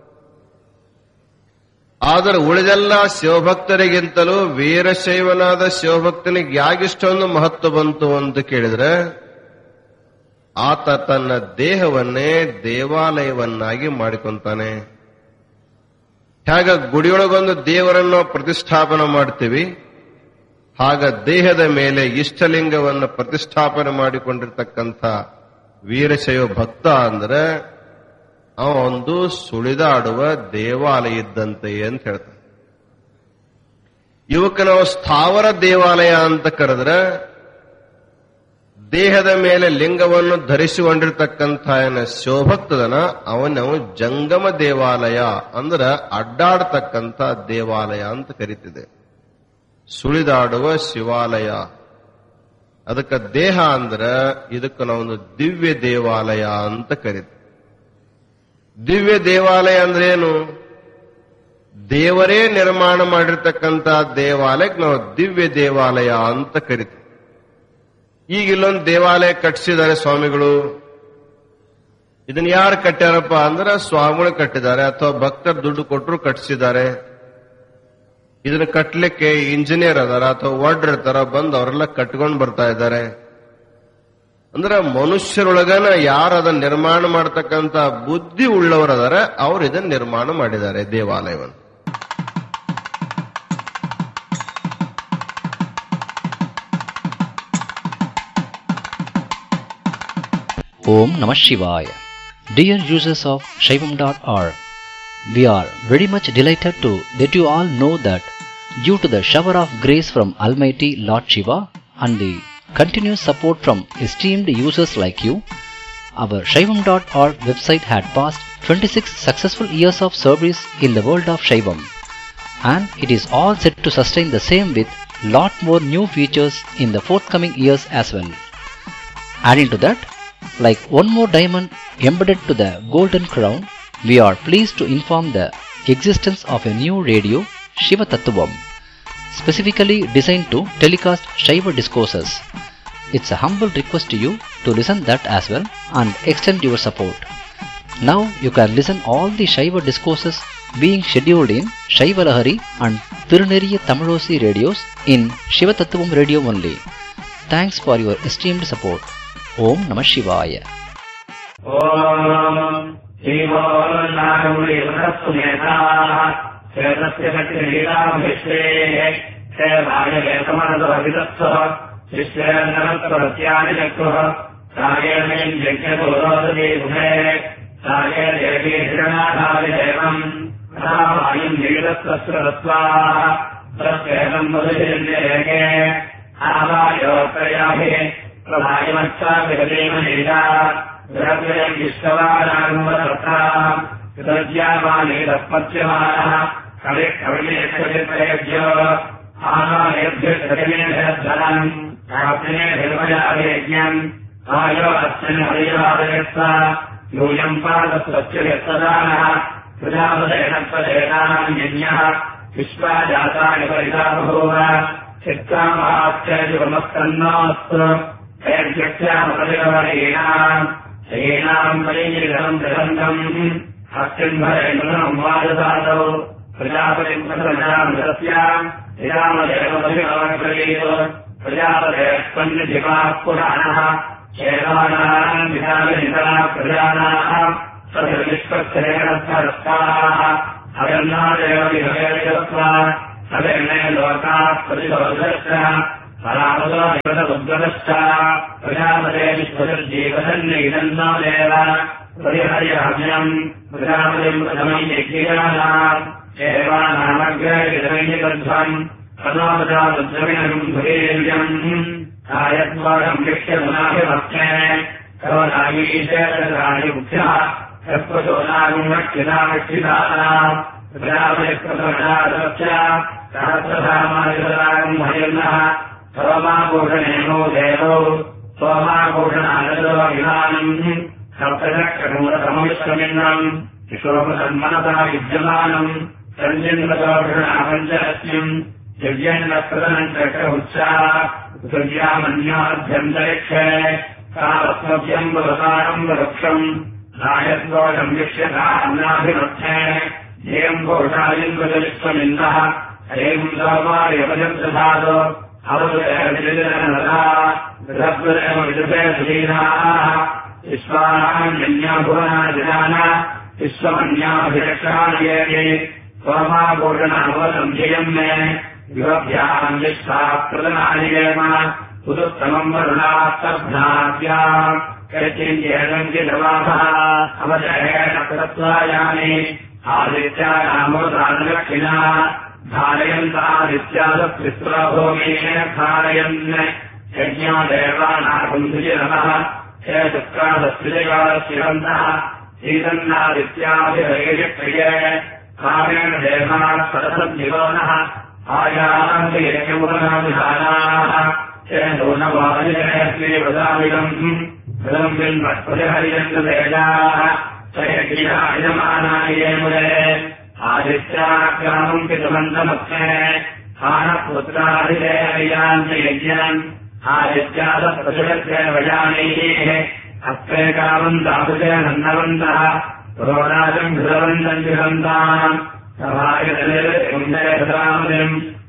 ಆದರೆ ಉಳಿದೆಲ್ಲ ಶಿವಭಕ್ತರಿಗಿಂತಲೂ ವೀರಶೈವನಾದ ಶಿವಭಕ್ತನಿಗೆ ಯಾಗಿಷ್ಟೊಂದು ಮಹತ್ವ ಬಂತು ಅಂತ ಕೇಳಿದ್ರೆ, ಆತ ತನ್ನ ದೇಹವನ್ನೇ ದೇವಾಲಯವನ್ನಾಗಿ ಮಾಡಿಕೊಂತಾನೆ. ಹೇಗ ಗುಡಿಯೊಳಗೊಂದು ದೇವರನ್ನು ಪ್ರತಿಷ್ಠಾಪನೆ ಮಾಡ್ತೀವಿ, ಆಗ ದೇಹದ ಮೇಲೆ ಇಷ್ಟಲಿಂಗವನ್ನು ಪ್ರತಿಷ್ಠಾಪನೆ ಮಾಡಿಕೊಂಡಿರ್ತಕ್ಕಂಥ ವೀರಶೈವ ಭಕ್ತ ಅಂದ್ರೆ ಅವ ಒಂದು ಸುಳಿದಾಡುವ ದೇವಾಲಯ ಇದ್ದಂತೆ ಅಂತ ಹೇಳ್ತಾನೆ. ಇವಕ್ಕೆ ನಾವು ಸ್ಥಾವರ ದೇವಾಲಯ ಅಂತ ಕರೆದ್ರೆ, ದೇಹದ ಮೇಲೆ ಲಿಂಗವನ್ನು ಧರಿಸಿಕೊಂಡಿರ್ತಕ್ಕಂಥ ಏನ ಶಿವಭಕ್ತದನ ಅವನ್ ನಾವು ಜಂಗಮ ದೇವಾಲಯ ಅಂದ್ರೆ ಅಡ್ಡಾಡ್ತಕ್ಕಂಥ ದೇವಾಲಯ ಅಂತ ಕರೀತಿದೆ. ಸುಳಿದಾಡುವ ಶಿವಾಲಯ. ಅದಕ್ಕೆ ದೇಹ ಅಂದ್ರೆ ಇದಕ್ಕೆ ನಾವೊಂದು ದಿವ್ಯ ದೇವಾಲಯ ಅಂತ ಕರೀತೀವಿ. ದಿವ್ಯ ದೇವಾಲಯ ಅಂದ್ರೆ ಏನು? ದೇವರೇ ನಿರ್ಮಾಣ ಮಾಡಿರ್ತಕ್ಕಂಥ ದೇವಾಲಯಕ್ಕೆ ನಾವು ದಿವ್ಯ ದೇವಾಲಯ ಅಂತ ಕರಿತೀವಿ. ಈಗ ಇಲ್ಲೊಂದು ದೇವಾಲಯ ಕಟ್ಟಿಸಿದ್ದಾರೆ ಸ್ವಾಮಿಗಳು. ಇದನ್ನ ಯಾರು ಕಟ್ಟ್ಯಾರಪ್ಪ ಅಂದ್ರೆ ಸ್ವಾಮಿಗಳು ಕಟ್ಟಿದ್ದಾರೆ, ಅಥವಾ ಭಕ್ತರು ದುಡ್ಡು ಕೊಟ್ಟರು ಕಟ್ಟಿಸಿದ್ದಾರೆ. ಇದನ್ನ ಕಟ್ಟಲಿಕ್ಕೆ ಇಂಜಿನಿಯರ್ ಅದಾರ ಅಥವಾ ಒಡ್ರ ತರ ಬಂದು ಅವರೆಲ್ಲ ಕಟ್ಕೊಂಡು ಬರ್ತಾ ಇದ್ದಾರೆ. ಅಂದ್ರೆ ಮನುಷ್ಯರೊಳಗನ ಯಾರು ಅದನ್ನ ನಿರ್ಮಾಣ ಮಾಡತಕ್ಕಂತ ಬುದ್ಧಿ ಉಳ್ಳವರದಾರ, ಅವ್ರು ಇದನ್ನ ನಿರ್ಮಾಣ ಮಾಡಿದ್ದಾರೆ ದೇವಾಲಯವನ್ನು. Om Namah Shivaya. Dear users of Shaivam dot org, we are very much delighted to let you all know that due to the shower of grace from Almighty Lord Shiva and the continuous support from esteemed users like you, our Shaivam dot org website had passed twenty-six successful years of service in the world of Shaivam, and it is all set to sustain the same with lot more new features in the forthcoming years as well. Adding to that, like one more diamond embedded to the golden crown, we are pleased to inform the existence of a new radio, Shiva Tattvam, specifically designed to telecast Shiva discourses. It's a humble request to you to listen that as well and extend your support. Now you can listen all the Shiva discourses being scheduled in Shiva Lahari and Tiruneriya Tamilosi radios in Shiva Tattvam radio only. Thanks for your esteemed support. Om Namah Shivaya. Om Shiva Naguri Vasumeta Sedasya Krila Vishwe Sevaya Vesamana Vidatsa Vishwanam Pratyani Jakha Sayamin Jakyapurodhi Bhe Saya Devi Hiranadhari Devam Ramayam Nidatasratva Prasvedam Mudhirindeke Avayotrayahe Prabhayamatsa Vihademanita Dravyam Vishwaranamata Vidadyamani Daspatsyamana Kavik Kavik Aanayabhyatharam Kapne Hirmayavejnam Ayo Asyan Hariyavayasa Yuyam Padasvatyayatadana Prajavadenatvadenam Yanyah Vishwajatani Paridabhova Chittamahatyajivamaskannastra Erjatyamapadiravareenam Seenam Parinidham Prasandam Hatyambharenam Vajasadav Prajapatim Prasanam Rasyam Hidamadeva Parivarakariyo Prajapadev Pandijivah Puranaha Shevanam Vidhavinitana Prajanaham Sadhvishpatsarastharastaha Hayanadeva Vihavayasva Savene Loka Parivaradasya Paramada Vidhavudgadasya Prajapade Vishwadarjeevasannidanna Deva Pariharyahamyam Prajapade Pradhamam Yekhiyanam एवानामग्रैर्ध्वम् तनोजातुद्रविणम् धुरीर्यम् आयद्वारम् लिक्ष्यमुनाभिभक्ते करोनागीशेतरायुभ्यः यत्पशोनागुणक्षितामक्षितानाम् प्रजापतिप्रसमनादस्य सहस्रधामायुतरागम् भयन्नः सोमाभूषणेनो देवौ सोमाभूषणानलो विधानम् सप्तचक्रमूलसमविश्वमिन्द्रम् विश्वोपसन्मनता विद्यमानम् सञ्जिन्वतोषणापञ्चरस्यम् दिव्यन्नप्रदनम् चक्रमुच्चा पृथिव्यामन्याभ्यन्तरिक्षे तावत्मभ्यम् वरसारम् वृक्षम् नायद्वोषम् विक्ष्यतान्नाभिमध्ये ध्येयम् घोषालिन्वजलिश्वमिन्दः हरेम् सोमार्यपजन्तधातो अवदुरनदा रसद्वरेव विदुषे सुलीनाः विश्वानाम् यज्ञाभुवनादिनान विश्वमन्याभिरक्षाणये सोमाभूषणावसन्ध्ययम् मे युवभ्याम् विश्वाप्रदनानियेम पुरुत्तमम् वरुणास्तभ्राभ्याम् कचिञ्चेदञ्चिदवासः अवजयेन प्रत्वायानि आदित्यानामोदानलक्षिणा धारयन्तादित्यादत्रिस्वभूमेन धारयन् यज्ञादेवानाकुञ्जिनः हे शुक्रादस्त्रिजगादशिवन्तः ीदन्नादित्याभिहरेशक्रिये कामेण देवाः सरसद्दिवनः आयान्ति यज्ञमुदनाभिधानाः हे नूनवादिजयश्री वदामिदम् वदम् बिन्वत्परिहर्यन्तवेदाः स यज्ञायजमानाय मुरे आदित्याग्रामम् पितुमन्तमत्से हानपुत्रादिदेवयान्ति यज्ञम् आदित्यादप्रसुरस्य वजानैः हस्ते कामम् दातुते नन्दवन्तः पुरोराजम् घृतवन्तम् विहन्ताम् सभायतले